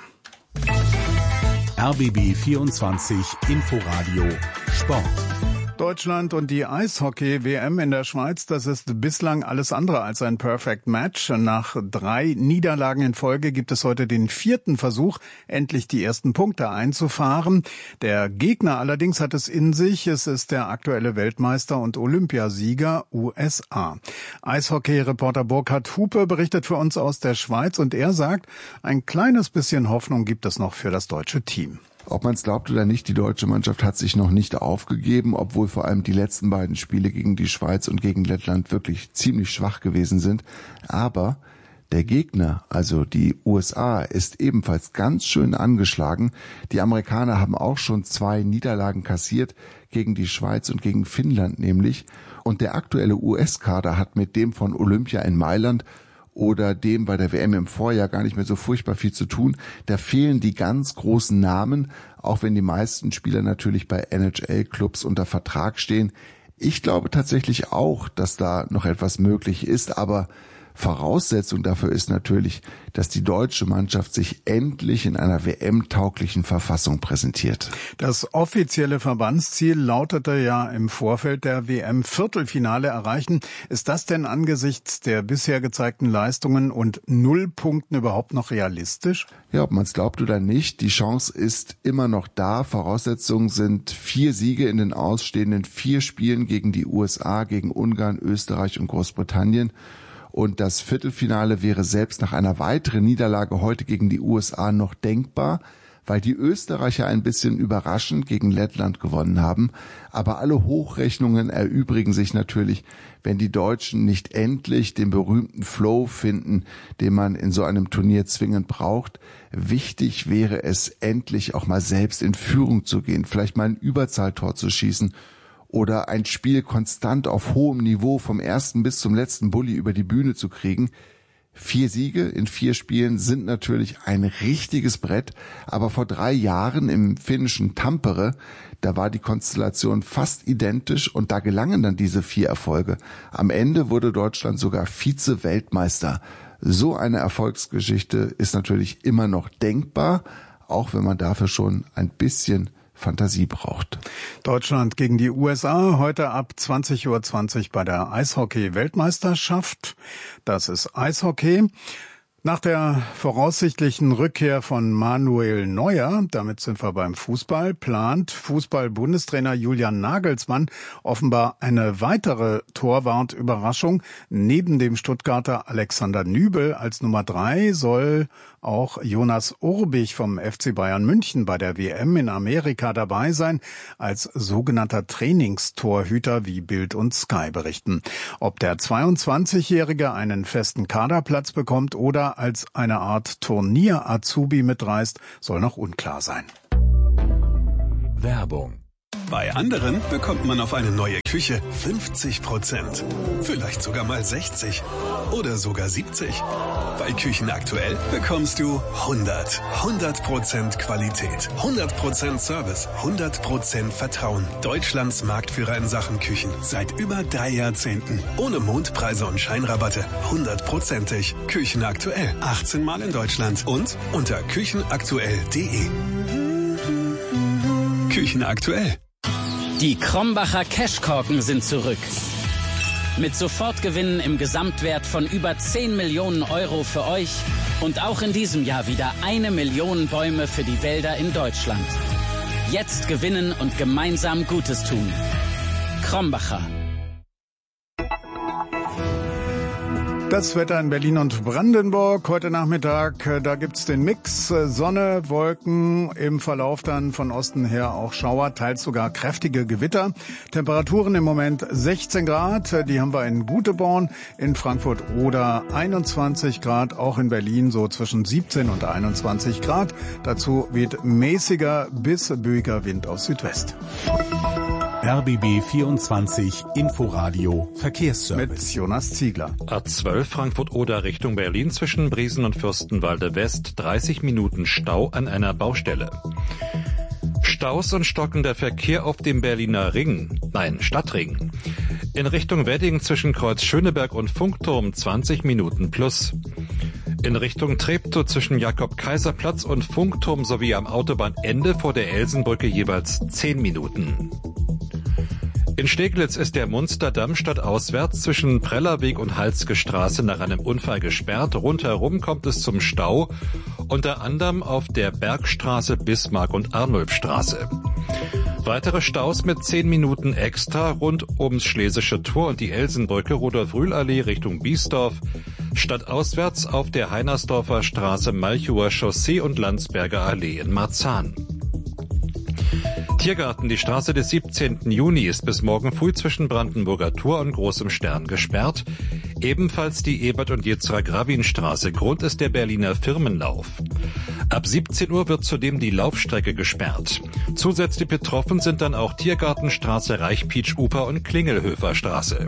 [SPEAKER 5] R B B vierundzwanzig Inforadio Sport.
[SPEAKER 13] Deutschland und die Eishockey-W M in der Schweiz, das ist bislang alles andere als ein Perfect Match. Nach drei Niederlagen in Folge gibt es heute den vierten Versuch, endlich die ersten Punkte einzufahren. Der Gegner allerdings hat es in sich. Es ist der aktuelle Weltmeister und Olympiasieger U S A. Eishockey-Reporter Burkhard Hupe berichtet für uns aus der Schweiz und er sagt, ein kleines bisschen Hoffnung gibt es noch für das deutsche Team.
[SPEAKER 23] Ob man es glaubt oder nicht, die deutsche Mannschaft hat sich noch nicht aufgegeben, obwohl vor allem die letzten beiden Spiele gegen die Schweiz und gegen Lettland wirklich ziemlich schwach gewesen sind. Aber der Gegner, also die U S A, ist ebenfalls ganz schön angeschlagen. Die Amerikaner haben auch schon zwei Niederlagen kassiert, gegen die Schweiz und gegen Finnland nämlich. Und der aktuelle U S-Kader hat mit dem von Olympia in Mailand oder dem bei der W M im Vorjahr gar nicht mehr so furchtbar viel zu tun. Da fehlen die ganz großen Namen, auch wenn die meisten Spieler natürlich bei N H L-Clubs unter Vertrag stehen. Ich glaube tatsächlich auch, dass da noch etwas möglich ist, aber Voraussetzung dafür ist natürlich, dass die deutsche Mannschaft sich endlich in einer W M-tauglichen Verfassung präsentiert.
[SPEAKER 13] Das offizielle Verbandsziel lautete ja im Vorfeld der W M Viertelfinale erreichen. Ist das denn angesichts der bisher gezeigten Leistungen und Nullpunkten überhaupt noch realistisch?
[SPEAKER 23] Ja, ob man es glaubt oder nicht, die Chance ist immer noch da. Voraussetzungen sind vier Siege in den ausstehenden vier Spielen gegen die U S A, gegen Ungarn, Österreich und Großbritannien. Und das Viertelfinale wäre selbst nach einer weiteren Niederlage heute gegen die U S A noch denkbar, weil die Österreicher ein bisschen überraschend gegen Lettland gewonnen haben. Aber alle Hochrechnungen erübrigen sich natürlich, wenn die Deutschen nicht endlich den berühmten Flow finden, den man in so einem Turnier zwingend braucht. Wichtig wäre es, endlich auch mal selbst in Führung zu gehen, vielleicht mal ein Überzahltor zu schießen oder ein Spiel konstant auf hohem Niveau vom ersten bis zum letzten Bulli über die Bühne zu kriegen. Vier Siege in vier Spielen sind natürlich ein richtiges Brett, aber vor drei Jahren im finnischen Tampere, da war die Konstellation fast identisch und da gelangen dann diese vier Erfolge. Am Ende wurde Deutschland sogar Vize-Weltmeister. So eine Erfolgsgeschichte ist natürlich immer noch denkbar, auch wenn man dafür schon ein bisschen Fantasie braucht.
[SPEAKER 13] Deutschland gegen die U S A heute ab zwanzig Uhr zwanzig bei der Eishockey-Weltmeisterschaft. Das ist Eishockey. Nach der voraussichtlichen Rückkehr von Manuel Neuer, damit sind wir beim Fußball, plant Fußball-Bundestrainer Julian Nagelsmann offenbar eine weitere Torwartüberraschung. Neben dem Stuttgarter Alexander Nübel als Nummer drei soll auch Jonas Urbich vom F C Bayern München bei der W M in Amerika dabei sein, als sogenannter Trainingstorhüter, wie Bild und Sky berichten. Ob der zweiundzwanzigjährige einen festen Kaderplatz bekommt oder als eine Art Turnier-Azubi mitreist, soll noch unklar sein.
[SPEAKER 1] Werbung. Bei anderen bekommt man auf eine neue Küche fünfzig Prozent. Vielleicht sogar mal sechzig oder sogar siebzig. Bei Küchen aktuell bekommst du hundert. hundert Prozent Qualität, hundert Prozent Service, hundert Prozent Vertrauen. Deutschlands Marktführer in Sachen Küchen seit über drei Jahrzehnten. Ohne Mondpreise und Scheinrabatte. hundertprozentig. Küchen aktuell. achtzehn Mal in Deutschland und unter küchenaktuell punkt de. Küchen aktuell.
[SPEAKER 2] Die Krombacher Cashkorken sind zurück. Mit Sofortgewinnen im Gesamtwert von über zehn Millionen Euro für euch und auch in diesem Jahr wieder eine Million Bäume für die Wälder in Deutschland. Jetzt gewinnen und gemeinsam Gutes tun. Krombacher.
[SPEAKER 13] Das Wetter in Berlin und Brandenburg heute Nachmittag, da gibt's den Mix Sonne, Wolken, im Verlauf dann von Osten her auch Schauer, teils sogar kräftige Gewitter. Temperaturen im Moment sechzehn Grad, die haben wir in Guteborn, in Frankfurt oder einundzwanzig Grad, auch in Berlin so zwischen siebzehn und einundzwanzig Grad. Dazu weht mäßiger bis böiger Wind aus Südwest.
[SPEAKER 5] R B B vierundzwanzig Inforadio Verkehrsservice.
[SPEAKER 13] Mit Jonas Ziegler.
[SPEAKER 14] A zwölf Frankfurt-Oder Richtung Berlin zwischen Briesen und Fürstenwalde West. dreißig Minuten Stau an einer Baustelle. Staus und stockender Verkehr auf dem Berliner Ring. Nein, Stadtring. In Richtung Wedding zwischen Kreuz Schöneberg und Funkturm zwanzig Minuten plus. In Richtung Treptow zwischen Jakob-Kaiser-Platz und Funkturm sowie am Autobahnende vor der Elsenbrücke jeweils zehn Minuten. In Steglitz ist der Munsterdamm stadtauswärts zwischen Prellerweg und Halske Straße nach einem Unfall gesperrt. Rundherum kommt es zum Stau, unter anderem auf der Bergstraße, Bismarck- und Arnulfstraße. Weitere Staus mit zehn Minuten extra rund ums Schlesische Tor und die Elsenbrücke, Rudolf-Rühl-Allee Richtung Biesdorf, stadtauswärts auf der Heinersdorfer Straße, Malchower Chaussee und Landsberger Allee in Marzahn. Tiergarten, die Straße des siebzehnten Juni ist bis morgen früh zwischen Brandenburger Tor und Großem Stern gesperrt. Ebenfalls die Ebert- und Jezra-Gravin-Straße. Grund ist der Berliner Firmenlauf. Ab siebzehn Uhr wird zudem die Laufstrecke gesperrt. Zusätzlich betroffen sind dann auch Tiergartenstraße, Reichpietsch-Ufer und Klingelhöfer-Straße.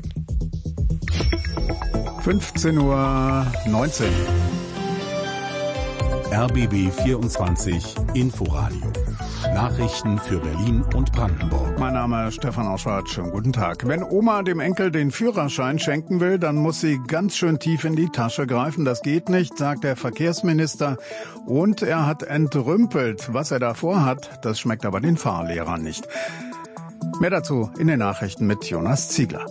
[SPEAKER 13] fünfzehn Uhr neunzehn.
[SPEAKER 5] R B B vierundzwanzig Inforadio. Nachrichten für Berlin und Brandenburg.
[SPEAKER 13] Mein Name ist Stefan Auschwart. Schönen guten Tag. Wenn Oma dem Enkel den Führerschein schenken will, dann muss sie ganz schön tief in die Tasche greifen. Das geht nicht, sagt der Verkehrsminister. Und er hat entrümpelt. Was er da vorhat, das schmeckt aber den Fahrlehrern nicht. Mehr dazu in den Nachrichten mit Jonas Ziegler.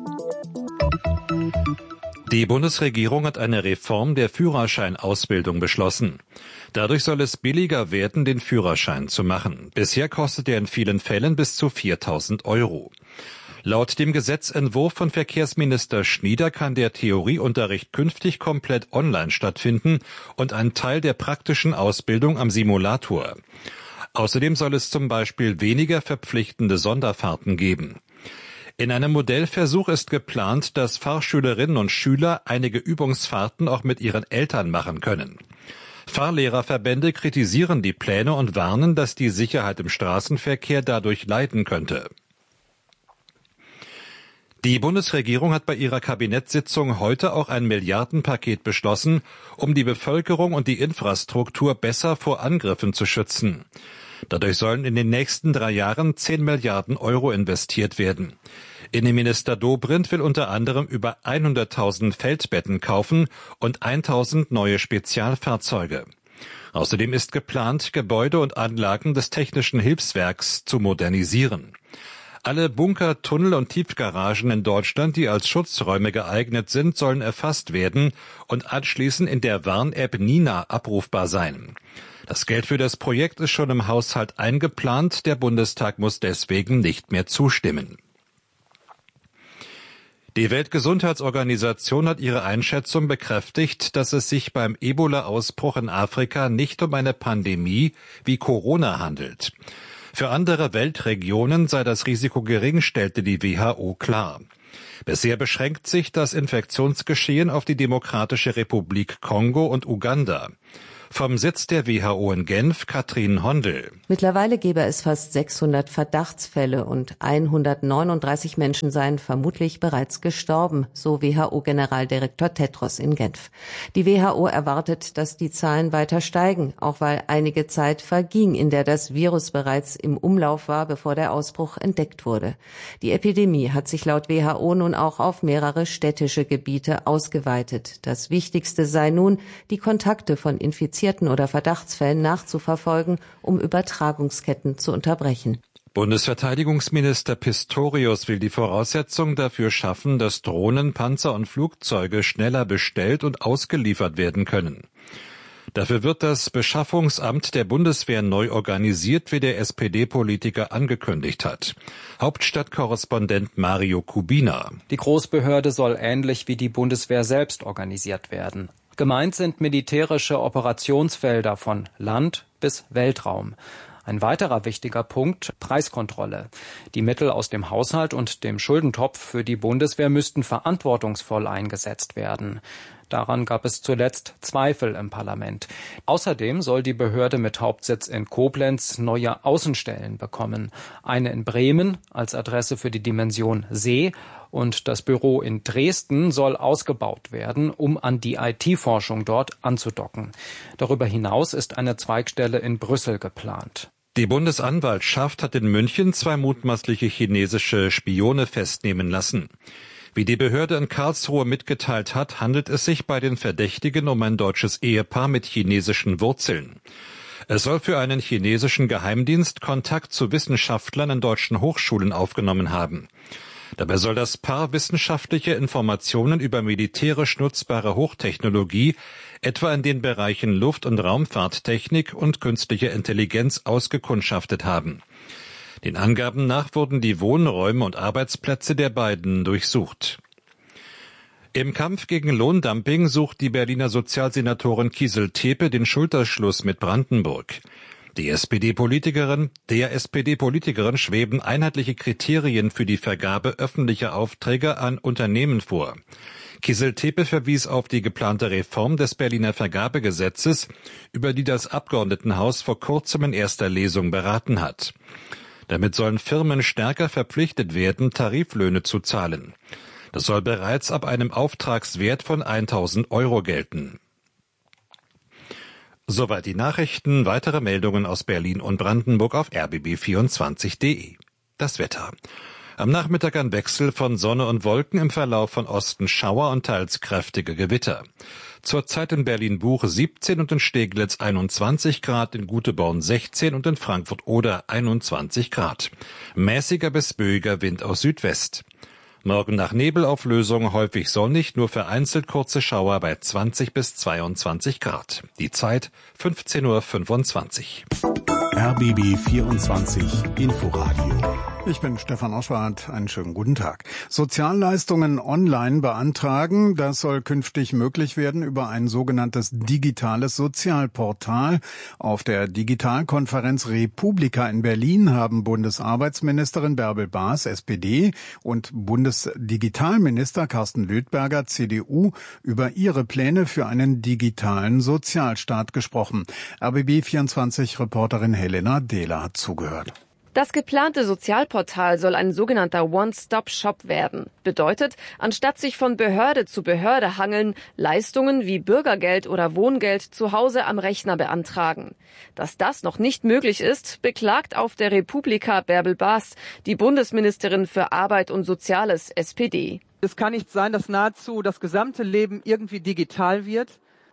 [SPEAKER 14] Die Bundesregierung hat eine Reform der Führerscheinausbildung beschlossen. Dadurch soll es billiger werden, den Führerschein zu machen. Bisher kostet er in vielen Fällen bis zu viertausend Euro. Laut dem Gesetzentwurf von Verkehrsminister Schnieder kann der Theorieunterricht künftig komplett online stattfinden und ein Teil der praktischen Ausbildung am Simulator. Außerdem soll es zum Beispiel weniger verpflichtende Sonderfahrten geben. In einem Modellversuch ist geplant, dass Fahrschülerinnen und Schüler einige Übungsfahrten auch mit ihren Eltern machen können. Fahrlehrerverbände kritisieren die Pläne und warnen, dass die Sicherheit im Straßenverkehr dadurch leiden könnte. Die Bundesregierung hat bei ihrer Kabinettssitzung heute auch ein Milliardenpaket beschlossen, um die Bevölkerung und die Infrastruktur besser vor Angriffen zu schützen. Dadurch sollen in den nächsten drei Jahren zehn Milliarden Euro investiert werden. Innenminister Dobrindt will unter anderem über hunderttausend Feldbetten kaufen und tausend neue Spezialfahrzeuge. Außerdem ist geplant, Gebäude und Anlagen des Technischen Hilfswerks zu modernisieren. Alle Bunker, Tunnel und Tiefgaragen in Deutschland, die als Schutzräume geeignet sind, sollen erfasst werden und anschließend in der Warn-App Nina abrufbar sein. Das Geld für das Projekt ist schon im Haushalt eingeplant. Der Bundestag muss deswegen nicht mehr zustimmen. Die Weltgesundheitsorganisation hat ihre Einschätzung bekräftigt, dass es sich beim Ebola-Ausbruch in Afrika nicht um eine Pandemie wie Corona handelt. Für andere Weltregionen sei das Risiko gering, stellte die W H O klar. Bisher beschränkt sich das Infektionsgeschehen auf die Demokratische Republik Kongo und Uganda. Vom Sitz der W H O in Genf, Katrin Hondel.
[SPEAKER 3] Mittlerweile gebe es fast sechshundert Verdachtsfälle und hundertneununddreißig Menschen seien vermutlich bereits gestorben, so W H O-Generaldirektor Tedros in Genf. Die W H O erwartet, dass die Zahlen weiter steigen, auch weil einige Zeit verging, in der das Virus bereits im Umlauf war, bevor der Ausbruch entdeckt wurde. Die Epidemie hat sich laut W H O nun auch auf mehrere städtische Gebiete ausgeweitet. Das Wichtigste sei nun, die Kontakte von Infizierten oder Verdachtsfällen nachzuverfolgen, um Übertragungsketten zu unterbrechen.
[SPEAKER 14] Bundesverteidigungsminister Pistorius will die Voraussetzungen dafür schaffen, dass Drohnen, Panzer und Flugzeuge schneller bestellt und ausgeliefert werden können. Dafür wird das Beschaffungsamt der Bundeswehr neu organisiert, wie der S P D-Politiker angekündigt hat. Hauptstadtkorrespondent Mario Kubina.
[SPEAKER 6] Die Großbehörde soll ähnlich wie die Bundeswehr selbst organisiert werden. Gemeint sind militärische Operationsfelder von Land bis Weltraum. Ein weiterer wichtiger Punkt, Preiskontrolle. Die Mittel aus dem Haushalt und dem Schuldentopf für die Bundeswehr müssten verantwortungsvoll eingesetzt werden. Daran gab es zuletzt Zweifel im Parlament. Außerdem soll die Behörde mit Hauptsitz in Koblenz neue Außenstellen bekommen. Eine in Bremen als Adresse für die Dimension See und das Büro in Dresden soll ausgebaut werden, um an die I T-Forschung dort anzudocken. Darüber hinaus ist eine Zweigstelle in Brüssel geplant.
[SPEAKER 14] Die Bundesanwaltschaft hat in München zwei mutmaßliche chinesische Spione festnehmen lassen. Wie die Behörde in Karlsruhe mitgeteilt hat, handelt es sich bei den Verdächtigen um ein deutsches Ehepaar mit chinesischen Wurzeln. Es soll für einen chinesischen Geheimdienst Kontakt zu Wissenschaftlern in deutschen Hochschulen aufgenommen haben. Dabei soll das Paar wissenschaftliche Informationen über militärisch nutzbare Hochtechnologie, etwa in den Bereichen Luft- und Raumfahrttechnik und künstliche Intelligenz, ausgekundschaftet haben. Den Angaben nach wurden die Wohnräume und Arbeitsplätze der beiden durchsucht. Im Kampf gegen Lohndumping sucht die Berliner Sozialsenatorin Kiesel-Tepe den Schulterschluss mit Brandenburg. Die S P D-Politikerin, der S P D-Politikerin schweben einheitliche Kriterien für die Vergabe öffentlicher Aufträge an Unternehmen vor. Kiesel-Tepe verwies auf die geplante Reform des Berliner Vergabegesetzes, über die das Abgeordnetenhaus vor kurzem in erster Lesung beraten hat. Damit sollen Firmen stärker verpflichtet werden, Tariflöhne zu zahlen. Das soll bereits ab einem Auftragswert von tausend Euro gelten. Soweit die Nachrichten. Weitere Meldungen aus Berlin und Brandenburg auf r b b vierundzwanzig punkt d e. Das Wetter. Am Nachmittag ein Wechsel von Sonne und Wolken, im Verlauf von Osten Schauer und teils kräftige Gewitter. Zurzeit in Berlin-Buch siebzehn und in Steglitz einundzwanzig Grad, in Guteborn sechzehn und in Frankfurt-Oder einundzwanzig Grad. Mäßiger bis böiger Wind aus Südwest. Morgen nach Nebelauflösung häufig sonnig, nur vereinzelt kurze Schauer bei zwanzig bis zweiundzwanzig Grad. Die Zeit fünfzehn Uhr fünfundzwanzig.
[SPEAKER 5] R B B vierundzwanzig Inforadio.
[SPEAKER 13] Ich bin Stefan Oschwart. Einen schönen guten Tag. Sozialleistungen online beantragen, das soll künftig möglich werden über ein sogenanntes digitales Sozialportal. Auf der Digitalkonferenz Republika in Berlin haben Bundesarbeitsministerin Bärbel Baas, S P D, und Bundesdigitalminister Carsten Wildberger, C D U, über ihre Pläne für einen digitalen Sozialstaat gesprochen. R B B vierundzwanzig-Reporterin Helena Dehler hat zugehört.
[SPEAKER 7] Das geplante Sozialportal soll ein sogenannter One-Stop-Shop werden. Bedeutet, anstatt sich von Behörde zu Behörde hangeln, Leistungen wie Bürgergeld oder Wohngeld zu Hause am Rechner beantragen. Dass das noch nicht möglich ist, beklagt auf der Republika Bärbel Baas, die Bundesministerin für Arbeit und Soziales, S P D.
[SPEAKER 24] Es kann nicht sein, dass nahezu das gesamte Leben irgendwie digital wird.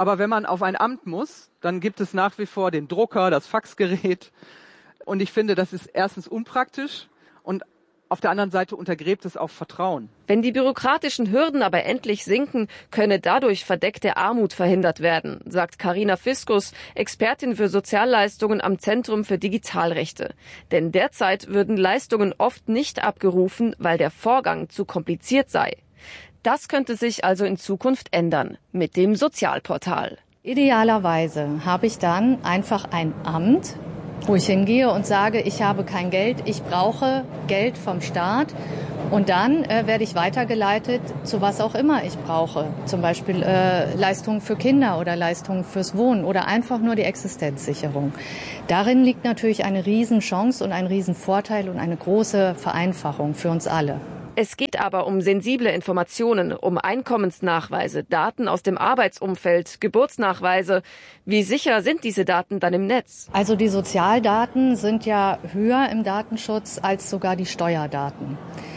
[SPEAKER 9] Aber wenn man auf ein Amt muss, dann gibt es nach wie vor den Drucker, das Faxgerät. Und ich finde, das ist erstens unpraktisch und auf der anderen Seite untergräbt es auch Vertrauen.
[SPEAKER 7] Wenn die bürokratischen Hürden aber endlich sinken, könne dadurch verdeckte Armut verhindert werden, sagt Carina Fiskus, Expertin für Sozialleistungen am Zentrum für Digitalrechte. Denn derzeit würden Leistungen oft nicht abgerufen, weil der Vorgang zu kompliziert sei. Das könnte sich also in Zukunft ändern mit dem Sozialportal.
[SPEAKER 10] Idealerweise habe ich dann einfach ein Amt, wo ich hingehe und sage, ich habe kein Geld, ich brauche Geld vom Staat. Und dann äh, werde ich weitergeleitet zu was auch immer ich brauche. Zum Beispiel äh, Leistungen für Kinder oder Leistungen fürs Wohnen oder einfach nur die Existenzsicherung. Darin liegt natürlich eine Riesenchance und ein Riesenvorteil und eine große Vereinfachung für uns alle.
[SPEAKER 7] Es geht aber um sensible Informationen, um Einkommensnachweise, Daten aus dem Arbeitsumfeld, Geburtsnachweise. Wie sicher sind diese Daten dann im Netz?
[SPEAKER 10] Also die Sozialdaten sind ja höher im Datenschutz als sogar die Steuerdaten.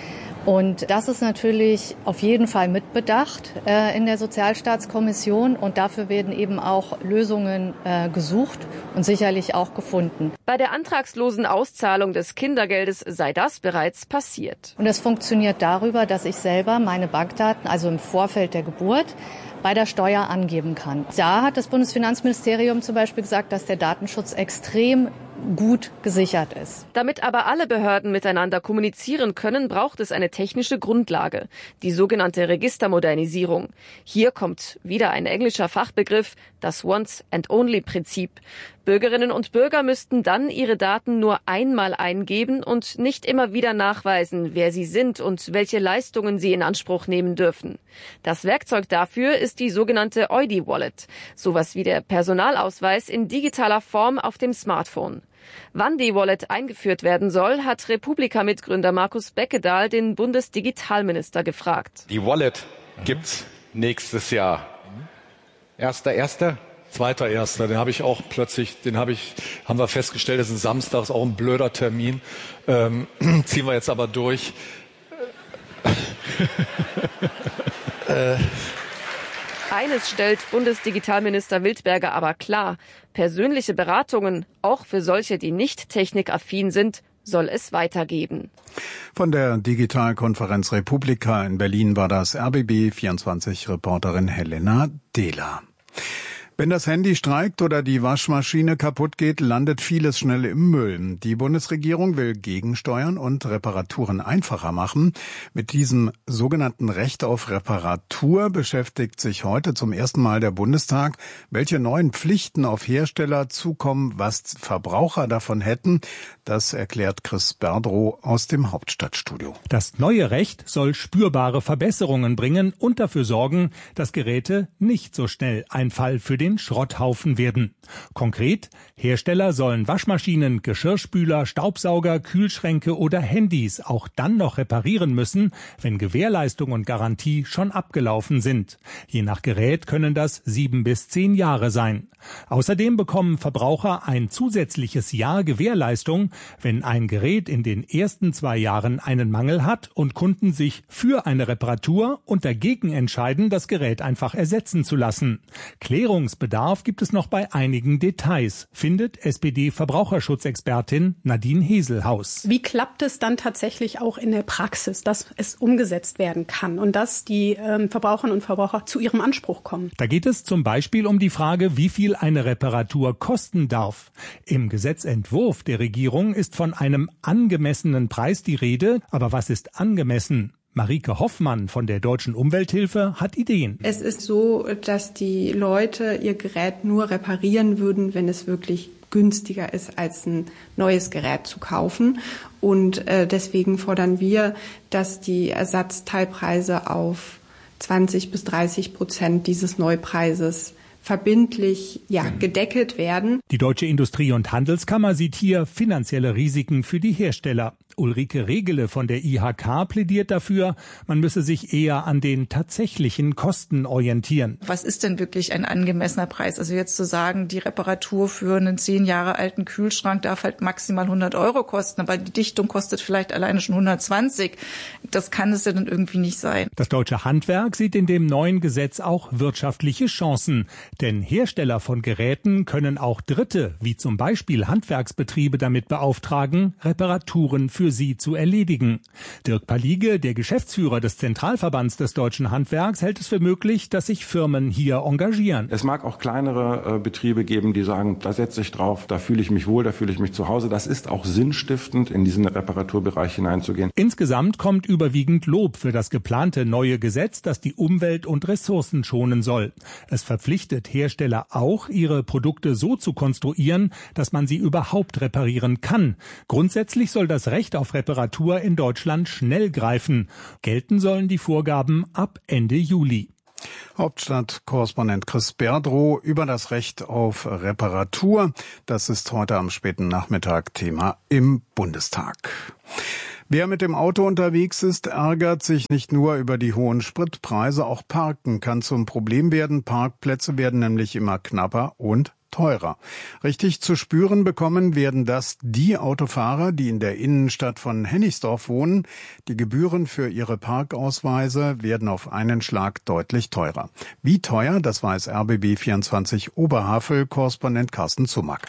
[SPEAKER 10] Und das ist natürlich auf jeden Fall mitbedacht äh, in der Sozialstaatskommission und dafür werden eben auch Lösungen äh, gesucht und sicherlich auch gefunden.
[SPEAKER 7] Bei der antragslosen Auszahlung des Kindergeldes sei das bereits passiert.
[SPEAKER 10] Und es funktioniert darüber, dass ich selber meine Bankdaten, also im Vorfeld der Geburt, bei der Steuer angeben kann. Da hat das Bundesfinanzministerium zum Beispiel gesagt, dass der Datenschutz extrem gut gesichert ist.
[SPEAKER 7] Damit aber alle Behörden miteinander kommunizieren können, braucht es eine technische Grundlage, die sogenannte Registermodernisierung. Hier kommt wieder ein englischer Fachbegriff, das Once-and-Only-Prinzip. Bürgerinnen und Bürger müssten dann ihre Daten nur einmal eingeben und nicht immer wieder nachweisen, wer sie sind und welche Leistungen sie in Anspruch nehmen dürfen. Das Werkzeug dafür ist die sogenannte O I D I-Wallet, sowas wie der Personalausweis in digitaler Form auf dem Smartphone. Wann die Wallet eingeführt werden soll, hat Republika-Mitgründer Markus Beckedahl den Bundesdigitalminister gefragt.
[SPEAKER 11] Die Wallet gibt's nächstes Jahr. Erster Erster.
[SPEAKER 24] Zweiter Erster, den habe ich auch plötzlich, den habe ich, haben wir festgestellt, das ist ein Samstag, ist auch ein blöder Termin. Ähm, ziehen wir jetzt aber durch.
[SPEAKER 7] äh. Eines stellt Bundesdigitalminister Wildberger aber klar: Persönliche Beratungen, auch für solche, die nicht technikaffin sind, soll es weitergeben.
[SPEAKER 13] Von der Digitalkonferenz Republika in Berlin war das R B B vierundzwanzig-Reporterin Helena Dehler. Wenn das Handy streikt oder die Waschmaschine kaputt geht, landet vieles schnell im Müll. Die Bundesregierung will gegensteuern und Reparaturen einfacher machen. Mit diesem sogenannten Recht auf Reparatur beschäftigt sich heute zum ersten Mal der Bundestag. Welche neuen Pflichten auf Hersteller zukommen, was Verbraucher davon hätten, das erklärt Chris Berdrow aus dem Hauptstadtstudio.
[SPEAKER 25] Das neue Recht soll spürbare Verbesserungen bringen und dafür sorgen, dass Geräte nicht so schnell ein Fall für den den Schrotthaufen werden. Konkret, Hersteller sollen Waschmaschinen, Geschirrspüler, Staubsauger, Kühlschränke oder Handys auch dann noch reparieren müssen, wenn Gewährleistung und Garantie schon abgelaufen sind. Je nach Gerät können das sieben bis zehn Jahre sein. Außerdem bekommen Verbraucher ein zusätzliches Jahr Gewährleistung, wenn ein Gerät in den ersten zwei Jahren einen Mangel hat und Kunden sich für eine Reparatur und dagegen entscheiden, das Gerät einfach ersetzen zu lassen. Klärungs Bedarf gibt es noch bei einigen Details, findet S P D-Verbraucherschutzexpertin Nadine Heselhaus.
[SPEAKER 21] Wie klappt es dann tatsächlich auch in der Praxis, dass es umgesetzt werden kann und dass die ähm, Verbraucherinnen und Verbraucher zu ihrem Anspruch kommen?
[SPEAKER 25] Da geht es zum Beispiel um die Frage, wie viel eine Reparatur kosten darf. Im Gesetzentwurf der Regierung ist von einem angemessenen Preis die Rede, aber was ist angemessen? Marike Hoffmann von der Deutschen Umwelthilfe hat Ideen.
[SPEAKER 26] Es ist so, dass die Leute ihr Gerät nur reparieren würden, wenn es wirklich günstiger ist, als ein neues Gerät zu kaufen. Und äh, deswegen fordern wir, dass die Ersatzteilpreise auf zwanzig bis dreißig Prozent dieses Neupreises verbindlich ja, gedeckelt werden.
[SPEAKER 25] Die Deutsche Industrie- und Handelskammer sieht hier finanzielle Risiken für die Hersteller. Ulrike Regele von der I H K plädiert dafür, man müsse sich eher an den tatsächlichen Kosten orientieren.
[SPEAKER 4] Was ist denn wirklich ein angemessener Preis? Also jetzt zu sagen, die Reparatur für einen zehn Jahre alten Kühlschrank darf halt maximal hundert Euro kosten, aber die Dichtung kostet vielleicht alleine schon hundertzwanzig. Das kann es ja dann irgendwie nicht sein.
[SPEAKER 25] Das deutsche Handwerk sieht in dem neuen Gesetz auch wirtschaftliche Chancen. Denn Hersteller von Geräten können auch Dritte, wie zum Beispiel Handwerksbetriebe, damit beauftragen, Reparaturen für sie zu erledigen. Dirk Palige, der Geschäftsführer des Zentralverbands des deutschen Handwerks, hält es für möglich, dass sich Firmen hier engagieren.
[SPEAKER 8] Es mag auch kleinere äh, Betriebe geben, die sagen, da setze ich drauf, da fühle ich mich wohl, da fühle ich mich zu Hause. Das ist auch sinnstiftend, in diesen Reparaturbereich hineinzugehen.
[SPEAKER 25] Insgesamt kommt überwiegend Lob für das geplante neue Gesetz, das die Umwelt und Ressourcen schonen soll. Es verpflichtet Hersteller auch, ihre Produkte so zu konstruieren, dass man sie überhaupt reparieren kann. Grundsätzlich soll das Recht auf Reparatur in Deutschland schnell greifen. Gelten sollen die Vorgaben ab Ende Juli.
[SPEAKER 13] Hauptstadtkorrespondent Chris Berdrow über das Recht auf Reparatur. Das ist heute am späten Nachmittag Thema im Bundestag. Wer mit dem Auto unterwegs ist, ärgert sich nicht nur über die hohen Spritpreise, auch Parken kann zum Problem werden. Parkplätze werden nämlich immer knapper und teurer. Richtig zu spüren bekommen werden das die Autofahrer, die in der Innenstadt von Hennigsdorf wohnen. Die Gebühren für ihre Parkausweise werden auf einen Schlag deutlich teurer. Wie teuer, das weiß R B B vierundzwanzig Oberhavel-Korrespondent Carsten Zumack.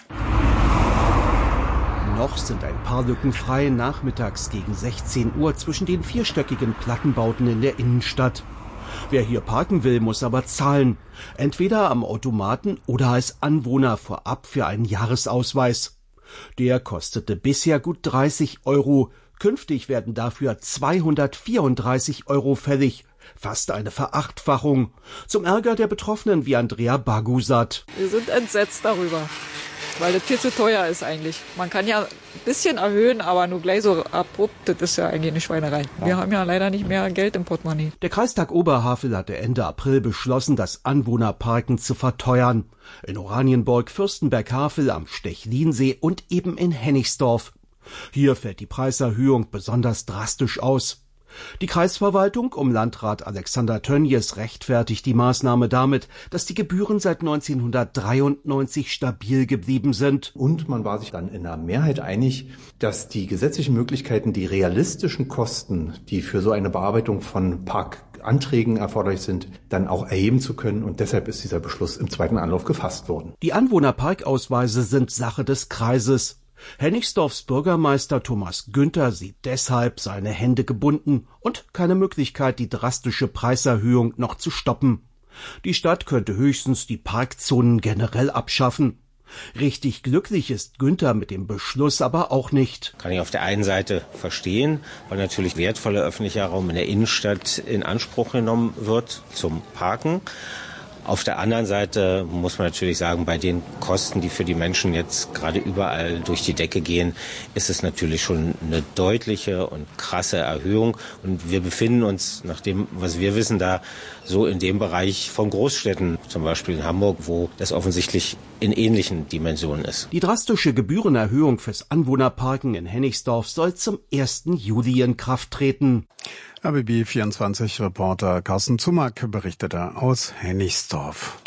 [SPEAKER 12] Noch sind ein paar Lücken frei nachmittags gegen sechzehn Uhr zwischen den vierstöckigen Plattenbauten in der Innenstadt. Wer hier parken will, muss aber zahlen. Entweder am Automaten oder als Anwohner vorab für einen Jahresausweis. Der kostete bisher gut dreißig Euro. Künftig werden dafür zweihundertvierunddreißig Euro fällig. Fast eine Verachtfachung. Zum Ärger der Betroffenen wie Andrea Bagusat.
[SPEAKER 15] Wir sind entsetzt darüber, weil das viel zu teuer ist eigentlich. Man kann ja ein bisschen erhöhen, aber nur gleich so abrupt, das ist ja eigentlich eine Schweinerei. Ja. Wir haben ja leider nicht mehr Geld im Portemonnaie.
[SPEAKER 12] Der Kreistag Oberhavel hatte Ende April beschlossen, das Anwohnerparken zu verteuern. In Oranienburg, Fürstenberg-Havel, am Stechlinsee und eben in Hennigsdorf. Hier fällt die Preiserhöhung besonders drastisch aus. Die Kreisverwaltung um Landrat Alexander Tönjes rechtfertigt die Maßnahme damit, dass die Gebühren seit neunzehnhundertdreiundneunzig stabil geblieben sind.
[SPEAKER 16] Und man war sich dann in der Mehrheit einig, dass die gesetzlichen Möglichkeiten, die realistischen Kosten, die für so eine Bearbeitung von Parkanträgen erforderlich sind, dann auch erheben zu können. Und deshalb ist dieser Beschluss im zweiten Anlauf gefasst worden.
[SPEAKER 12] Die Anwohnerparkausweise sind Sache des Kreises. Hennigsdorfs Bürgermeister Thomas Günther sieht deshalb seine Hände gebunden und keine Möglichkeit, die drastische Preiserhöhung noch zu stoppen. Die Stadt könnte höchstens die Parkzonen generell abschaffen. Richtig glücklich ist Günther mit dem Beschluss aber auch nicht.
[SPEAKER 17] Kann ich auf der einen Seite verstehen, weil natürlich wertvoller öffentlicher Raum in der Innenstadt in Anspruch genommen wird zum Parken. Auf der anderen Seite muss man natürlich sagen, bei den Kosten, die für die Menschen jetzt gerade überall durch die Decke gehen, ist es natürlich schon eine deutliche und krasse Erhöhung. Und wir befinden uns, nach dem, was wir wissen, da so in dem Bereich von Großstädten, zum Beispiel in Hamburg, wo das offensichtlich in ähnlichen Dimensionen ist.
[SPEAKER 12] Die drastische Gebührenerhöhung fürs Anwohnerparken in Hennigsdorf soll zum ersten Juli in Kraft treten.
[SPEAKER 13] R B B vierundzwanzig Reporter Carsten Zumack berichtete aus Hennigsdorf.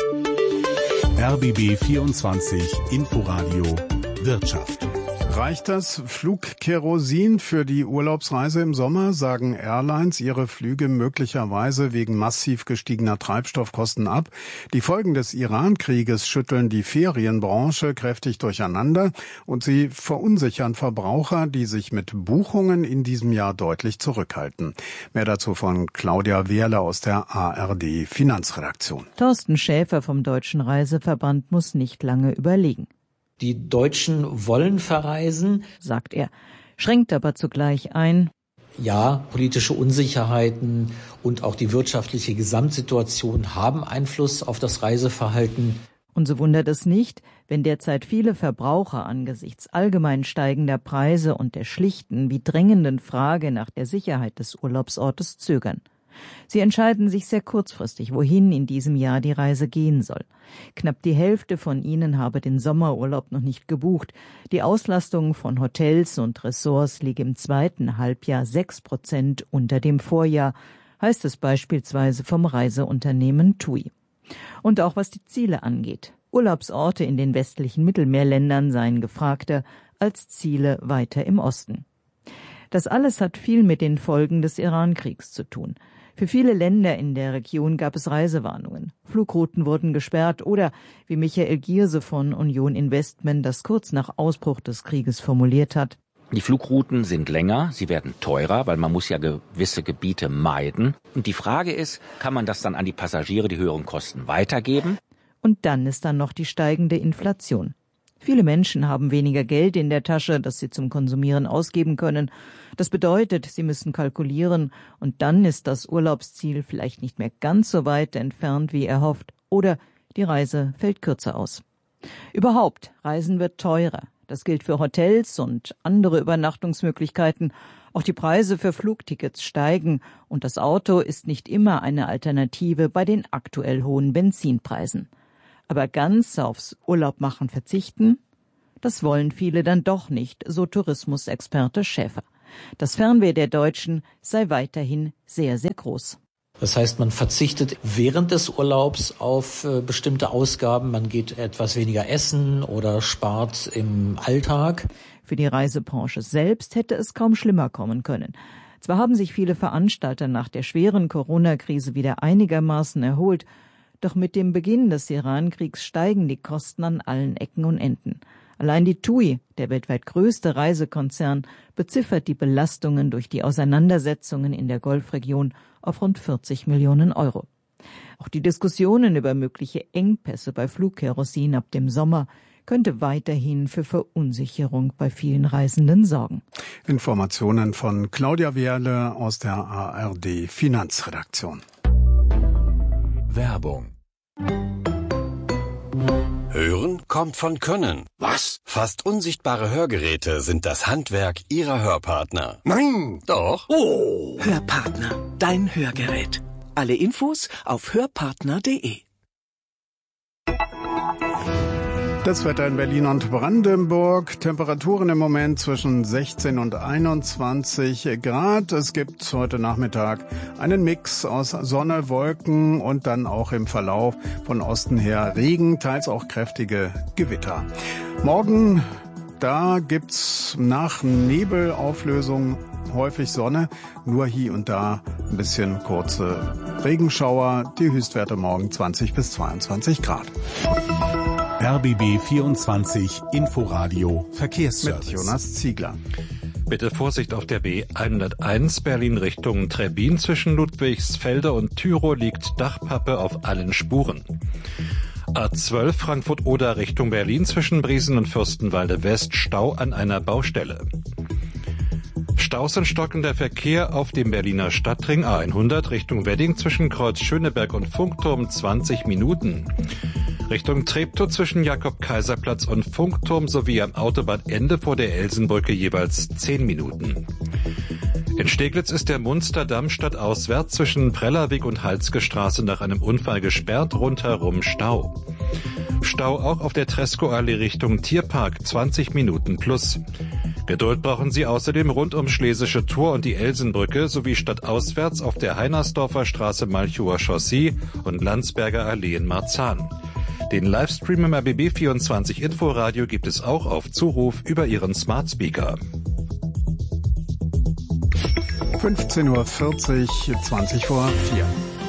[SPEAKER 5] R B B vierundzwanzig Inforadio Wirtschaft.
[SPEAKER 13] Reicht das Flugkerosin für die Urlaubsreise im Sommer, sagen Airlines ihre Flüge möglicherweise wegen massiv gestiegener Treibstoffkosten ab. Die Folgen des Iran-Krieges schütteln die Ferienbranche kräftig durcheinander und sie verunsichern Verbraucher, die sich mit Buchungen in diesem Jahr deutlich zurückhalten. Mehr dazu von Claudia Wehrle aus der A R D Finanzredaktion.
[SPEAKER 27] Thorsten Schäfer vom Deutschen Reiseverband muss nicht lange überlegen.
[SPEAKER 28] Die Deutschen wollen verreisen,
[SPEAKER 27] sagt er, schränkt aber zugleich ein.
[SPEAKER 28] Ja, politische Unsicherheiten und auch die wirtschaftliche Gesamtsituation haben Einfluss auf das Reiseverhalten.
[SPEAKER 27] Und so wundert es nicht, wenn derzeit viele Verbraucher angesichts allgemein steigender Preise und der schlichten wie drängenden Frage nach der Sicherheit des Urlaubsortes zögern. Sie entscheiden sich sehr kurzfristig, wohin in diesem Jahr die Reise gehen soll. Knapp die Hälfte von ihnen habe den Sommerurlaub noch nicht gebucht. Die Auslastung von Hotels und Ressorts liege im zweiten Halbjahr sechs Prozent unter dem Vorjahr, heißt es beispielsweise vom Reiseunternehmen TUI. Und auch was die Ziele angeht. Urlaubsorte in den westlichen Mittelmeerländern seien gefragter als Ziele weiter im Osten. Das alles hat viel mit den Folgen des Iran-Kriegs zu tun. Für viele Länder in der Region gab es Reisewarnungen. Flugrouten wurden gesperrt oder, wie Michael Gierse von Union Investment das kurz nach Ausbruch des Krieges formuliert hat:
[SPEAKER 1] Die Flugrouten sind länger, sie werden teurer, weil man muss ja gewisse Gebiete meiden. Und die Frage ist, kann man das dann an die Passagiere, die höheren Kosten, weitergeben?
[SPEAKER 27] Und dann ist dann noch die steigende Inflation. Viele Menschen haben weniger Geld in der Tasche, das sie zum Konsumieren ausgeben können. Das bedeutet, sie müssen kalkulieren und dann ist das Urlaubsziel vielleicht nicht mehr ganz so weit entfernt, wie erhofft, oder die Reise fällt kürzer aus. Überhaupt, Reisen wird teurer. Das gilt für Hotels und andere Übernachtungsmöglichkeiten. Auch die Preise für Flugtickets steigen und das Auto ist nicht immer eine Alternative bei den aktuell hohen Benzinpreisen. Aber ganz aufs Urlaubmachen verzichten, das wollen viele dann doch nicht, so Tourismusexperte Schäfer. Das Fernweh der Deutschen sei weiterhin sehr, sehr groß.
[SPEAKER 28] Das heißt, man verzichtet während des Urlaubs auf äh, bestimmte Ausgaben, man geht etwas weniger essen oder spart im Alltag.
[SPEAKER 27] Für die Reisebranche selbst hätte es kaum schlimmer kommen können. Zwar haben sich viele Veranstalter nach der schweren Corona-Krise wieder einigermaßen erholt, doch mit dem Beginn des Iran-Kriegs steigen die Kosten an allen Ecken und Enden. Allein die TUI, der weltweit größte Reisekonzern, beziffert die Belastungen durch die Auseinandersetzungen in der Golfregion auf rund vierzig Millionen Euro. Auch die Diskussionen über mögliche Engpässe bei Flugkerosin ab dem Sommer könnte weiterhin für Verunsicherung bei vielen Reisenden sorgen.
[SPEAKER 13] Informationen von Claudia Wehrle aus der A R D Finanzredaktion.
[SPEAKER 2] Werbung. Hören kommt von Können. Was? Fast unsichtbare Hörgeräte sind das Handwerk Ihrer Hörpartner. Nein, doch.
[SPEAKER 3] Oh. Hörpartner, dein Hörgerät. Alle Infos auf hörpartner punkt de.
[SPEAKER 13] Das Wetter in Berlin und Brandenburg. Temperaturen im Moment zwischen sechzehn und einundzwanzig Grad. Es gibt heute Nachmittag einen Mix aus Sonne, Wolken und dann auch im Verlauf von Osten her Regen, teils auch kräftige Gewitter. Morgen, da gibt's nach Nebelauflösung häufig Sonne, nur hier und da ein bisschen kurze Regenschauer. Die Höchstwerte morgen zwanzig bis zweiundzwanzig Grad.
[SPEAKER 5] R B B vierundzwanzig Inforadio Verkehrsservice.
[SPEAKER 13] Mit Jonas Ziegler.
[SPEAKER 14] Bitte Vorsicht auf der B hunderteins Berlin Richtung Trebbin. Zwischen Ludwigsfelde und Tyrow liegt Dachpappe auf allen Spuren. A zwölf Frankfurt-Oder Richtung Berlin zwischen Briesen und Fürstenwalde West Stau an einer Baustelle. Staus und stockender Verkehr auf dem Berliner Stadtring A hundert Richtung Wedding zwischen Kreuz Schöneberg und Funkturm zwanzig Minuten. Richtung Treptow zwischen Jakob-Kaiser-Platz und Funkturm sowie am Autobahnende vor der Elsenbrücke jeweils zehn Minuten. In Steglitz ist der Munsterdamm stadtauswärts zwischen Prellerweg und Halske Straße nach einem Unfall gesperrt, rundherum Stau. Stau auch auf der Tresco-Allee Richtung Tierpark, zwanzig Minuten plus. Geduld brauchen Sie außerdem rund ums Schlesische Tor und die Elsenbrücke sowie stadtauswärts auf der Heinersdorfer Straße Malchower Chaussee und Landsberger Allee in Marzahn. Den Livestream im R B B vierundzwanzig Inforadio gibt es auch auf Zuruf über Ihren Smart Speaker.
[SPEAKER 13] fünfzehn Uhr vierzig, zwanzig vor vier.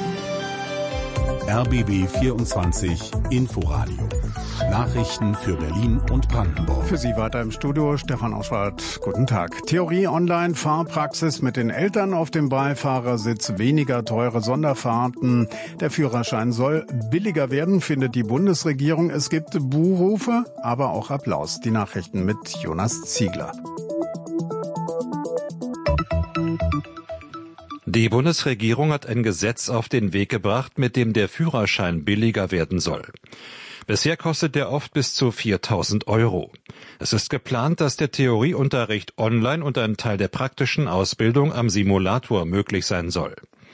[SPEAKER 5] R B B vierundzwanzig Inforadio. Nachrichten für Berlin und Brandenburg.
[SPEAKER 13] Für Sie weiter im Studio Stefan Auswald. Guten Tag. Theorie online, Fahrpraxis mit den Eltern auf dem Beifahrersitz, weniger teure Sonderfahrten. Der Führerschein soll billiger werden, findet die Bundesregierung. Es gibt Buhrufe, aber auch Applaus. Die Nachrichten mit Jonas Ziegler.
[SPEAKER 14] Die Bundesregierung hat ein Gesetz auf den Weg gebracht, mit dem der Führerschein billiger werden soll. Bisher kostet der oft bis zu viertausend Euro. Es ist geplant, dass der Theorieunterricht online und ein Teil der praktischen Ausbildung am Simulator möglich sein soll.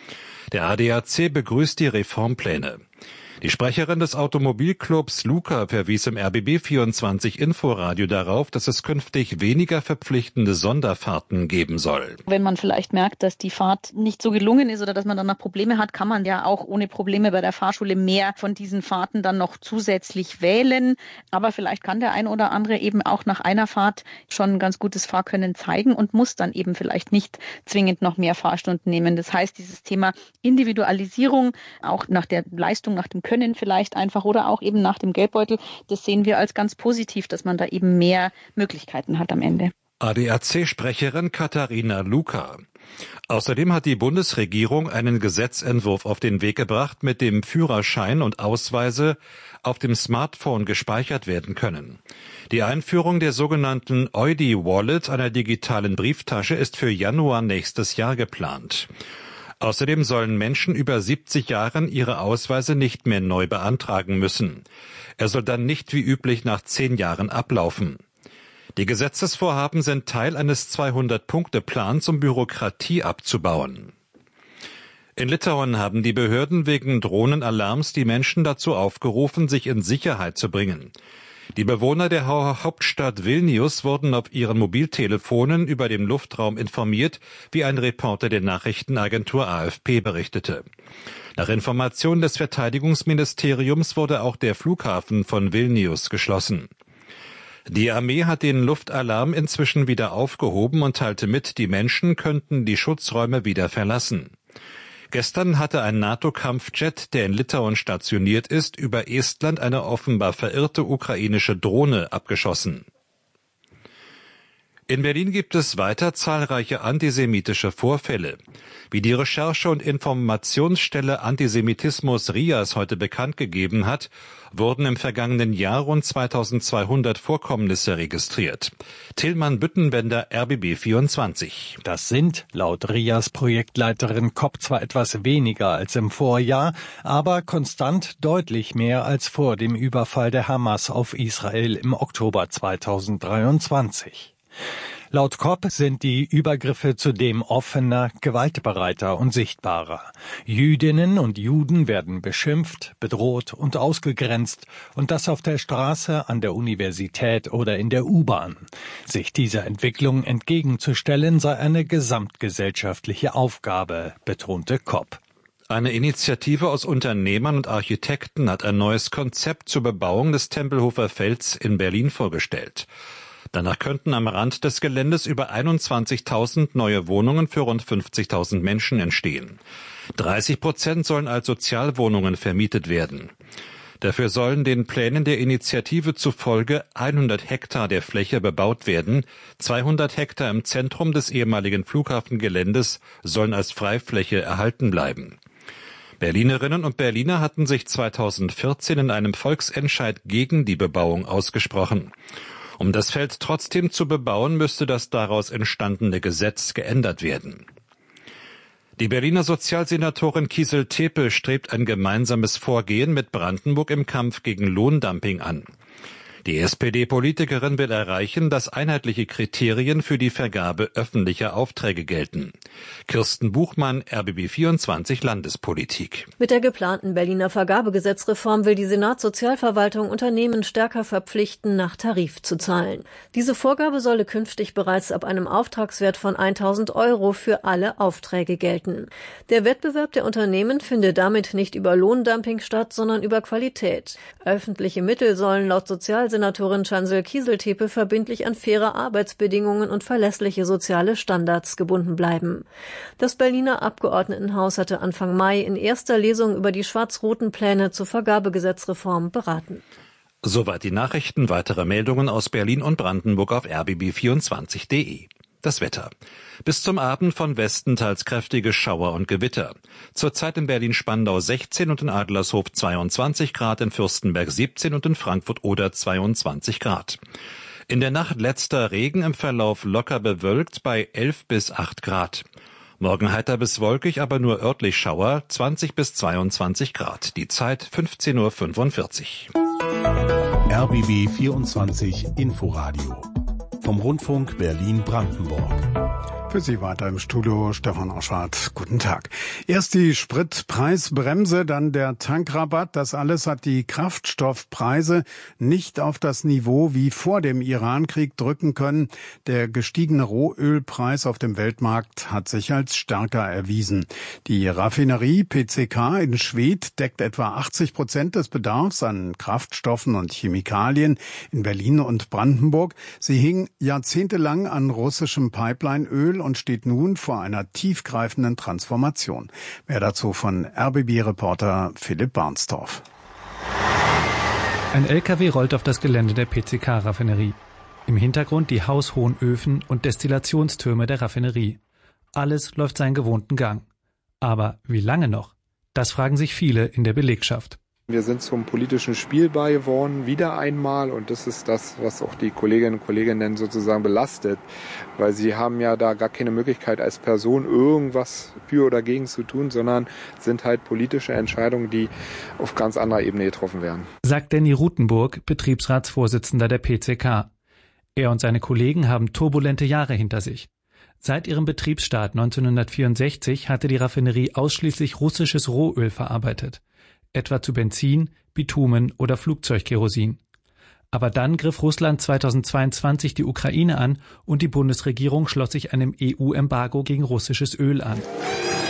[SPEAKER 14] Der A D A C begrüßt die Reformpläne. Die Sprecherin des Automobilclubs Luca verwies im R B B vierundzwanzig Inforadio darauf, dass es künftig weniger verpflichtende Sonderfahrten geben soll.
[SPEAKER 6] Wenn man vielleicht merkt, dass die Fahrt nicht so gelungen ist oder dass man dann noch Probleme hat, kann man ja auch ohne Probleme bei der Fahrschule mehr von diesen Fahrten dann noch zusätzlich wählen. Aber vielleicht kann der ein oder andere eben auch nach einer Fahrt schon ein ganz gutes Fahrkönnen zeigen und muss dann eben vielleicht nicht zwingend noch mehr Fahrstunden nehmen. Das heißt, dieses Thema Individualisierung, auch nach der Leistung, nach dem Können vielleicht einfach oder auch eben nach dem Geldbeutel, das sehen wir als ganz positiv, dass man da eben mehr Möglichkeiten hat am Ende.
[SPEAKER 14] A D A C-Sprecherin Katharina Luka. Außerdem hat die Bundesregierung einen Gesetzentwurf auf den Weg gebracht, mit dem Führerschein und Ausweise auf dem Smartphone gespeichert werden können. Die Einführung der sogenannten Eudi Wallet, einer digitalen Brieftasche, ist für Januar nächstes Jahr geplant. Außerdem sollen Menschen über siebzig Jahren ihre Ausweise nicht mehr neu beantragen müssen. Er soll dann nicht wie üblich nach zehn Jahren ablaufen. Die Gesetzesvorhaben sind Teil eines zweihundert-Punkte-Plans, um Bürokratie abzubauen. In Litauen haben die Behörden wegen Drohnenalarms die Menschen dazu aufgerufen, sich in Sicherheit zu bringen. Die Bewohner der Hauptstadt Vilnius wurden auf ihren Mobiltelefonen über den Luftraum informiert, wie ein Reporter der Nachrichtenagentur A F P berichtete. Nach Informationen des Verteidigungsministeriums wurde auch der Flughafen von Vilnius geschlossen. Die Armee hat den Luftalarm inzwischen wieder aufgehoben und teilte mit, die Menschen könnten die Schutzräume wieder verlassen. Gestern hatte ein NATO-Kampfjet, der in Litauen stationiert ist, über Estland eine offenbar verirrte ukrainische Drohne abgeschossen. In Berlin gibt es weiter zahlreiche antisemitische Vorfälle. Wie die Recherche- und Informationsstelle Antisemitismus R I A S heute bekannt gegeben hat, wurden im vergangenen Jahr rund zweitausendzweihundert Vorkommnisse registriert. Tillmann Büttenbender, R B B vierundzwanzig.
[SPEAKER 9] Das sind laut R I A S-Projektleiterin Kopp zwar etwas weniger als im Vorjahr, aber konstant deutlich mehr als vor dem Überfall der Hamas auf Israel im Oktober zweitausenddreiundzwanzig. Laut Kopp sind die Übergriffe zudem offener, gewaltbereiter und sichtbarer. Jüdinnen und Juden werden beschimpft, bedroht und ausgegrenzt, und das auf der Straße, an der Universität oder in der U-Bahn. Sich dieser Entwicklung entgegenzustellen sei eine gesamtgesellschaftliche Aufgabe, betonte Kopp.
[SPEAKER 14] Eine Initiative aus Unternehmern und Architekten hat ein neues Konzept zur Bebauung des Tempelhofer Felds in Berlin vorgestellt. Danach könnten am Rand des Geländes über einundzwanzigtausend neue Wohnungen für rund fünfzigtausend Menschen entstehen. dreißig Prozent sollen als Sozialwohnungen vermietet werden. Dafür sollen den Plänen der Initiative zufolge hundert Hektar der Fläche bebaut werden. zweihundert Hektar im Zentrum des ehemaligen Flughafengeländes sollen als Freifläche erhalten bleiben. Berlinerinnen und Berliner hatten sich zweitausendvierzehn in einem Volksentscheid gegen die Bebauung ausgesprochen. Um das Feld trotzdem zu bebauen, müsste das daraus entstandene Gesetz geändert werden. Die Berliner Sozialsenatorin Kiesel-Tepe strebt ein gemeinsames Vorgehen mit Brandenburg im Kampf gegen Lohndumping an. Die S P D-Politikerin will erreichen, dass einheitliche Kriterien für die Vergabe öffentlicher Aufträge gelten. Kirsten Buchmann, R B B vierundzwanzig Landespolitik.
[SPEAKER 10] Mit der geplanten Berliner Vergabegesetzreform will die Senatssozialverwaltung Unternehmen stärker verpflichten, nach Tarif zu zahlen. Diese Vorgabe solle künftig bereits ab einem Auftragswert von tausend Euro für alle Aufträge gelten. Der Wettbewerb der Unternehmen finde damit nicht über Lohndumping statt, sondern über Qualität. Öffentliche Mittel sollen laut Sozialsenatorin Chancel Kiesel-Tepe verbindlich an faire Arbeitsbedingungen und verlässliche soziale Standards gebunden bleiben. Das Berliner Abgeordnetenhaus hatte Anfang Mai in erster Lesung über die schwarz-roten Pläne zur Vergabegesetzreform beraten.
[SPEAKER 14] Soweit die Nachrichten. Weitere Meldungen aus Berlin und Brandenburg auf r b b vierundzwanzig punkt d e. Das Wetter. Bis zum Abend von Westen teils kräftige Schauer und Gewitter. Zurzeit in Berlin-Spandau sechzehn und in Adlershof zweiundzwanzig Grad, in Fürstenberg siebzehn und in Frankfurt-Oder zweiundzwanzig Grad. In der Nacht letzter Regen, im Verlauf locker bewölkt bei elf bis acht Grad. Morgen heiter bis wolkig, aber nur örtlich Schauer, zwanzig bis zweiundzwanzig Grad. Die Zeit fünfzehn Uhr fünfundvierzig.
[SPEAKER 5] R B B vierundzwanzig Inforadio vom Rundfunk Berlin-Brandenburg.
[SPEAKER 13] Für Sie weiter im Studio Stefan Oschardt. Guten Tag. Erst die Spritpreisbremse, dann der Tankrabatt. Das alles hat die Kraftstoffpreise nicht auf das Niveau wie vor dem Irankrieg drücken können. Der gestiegene Rohölpreis auf dem Weltmarkt hat sich als stärker erwiesen. Die Raffinerie P C K in Schwedt deckt etwa achtzig Prozent des Bedarfs an Kraftstoffen und Chemikalien in Berlin und Brandenburg. Sie hing jahrzehntelang an russischem Pipelineöl und steht nun vor einer tiefgreifenden Transformation. Mehr dazu von R B B-Reporter Philipp Barnsdorf.
[SPEAKER 7] Ein L K W rollt auf das Gelände der P C K-Raffinerie. Im Hintergrund die haushohen Öfen und Destillationstürme der Raffinerie. Alles läuft seinen gewohnten Gang. Aber wie lange noch? Das fragen sich viele in der Belegschaft.
[SPEAKER 11] Wir sind zum politischen Spiel beigeworden, wieder einmal. Und das ist das, was auch die Kolleginnen und Kollegen sozusagen belastet. Weil sie haben ja da gar keine Möglichkeit, als Person irgendwas für oder gegen zu tun, sondern sind halt politische Entscheidungen, die auf ganz anderer Ebene getroffen werden.
[SPEAKER 7] Sagt Danny Rutenburg, Betriebsratsvorsitzender der P C K. Er und seine Kollegen haben turbulente Jahre hinter sich. Seit ihrem Betriebsstart neunzehnhundertvierundsechzig hatte die Raffinerie ausschließlich russisches Rohöl verarbeitet. Etwa zu Benzin, Bitumen oder Flugzeugkerosin. Aber dann griff Russland zweitausendzweiundzwanzig die Ukraine an und die Bundesregierung schloss sich einem E U-Embargo gegen russisches Öl an.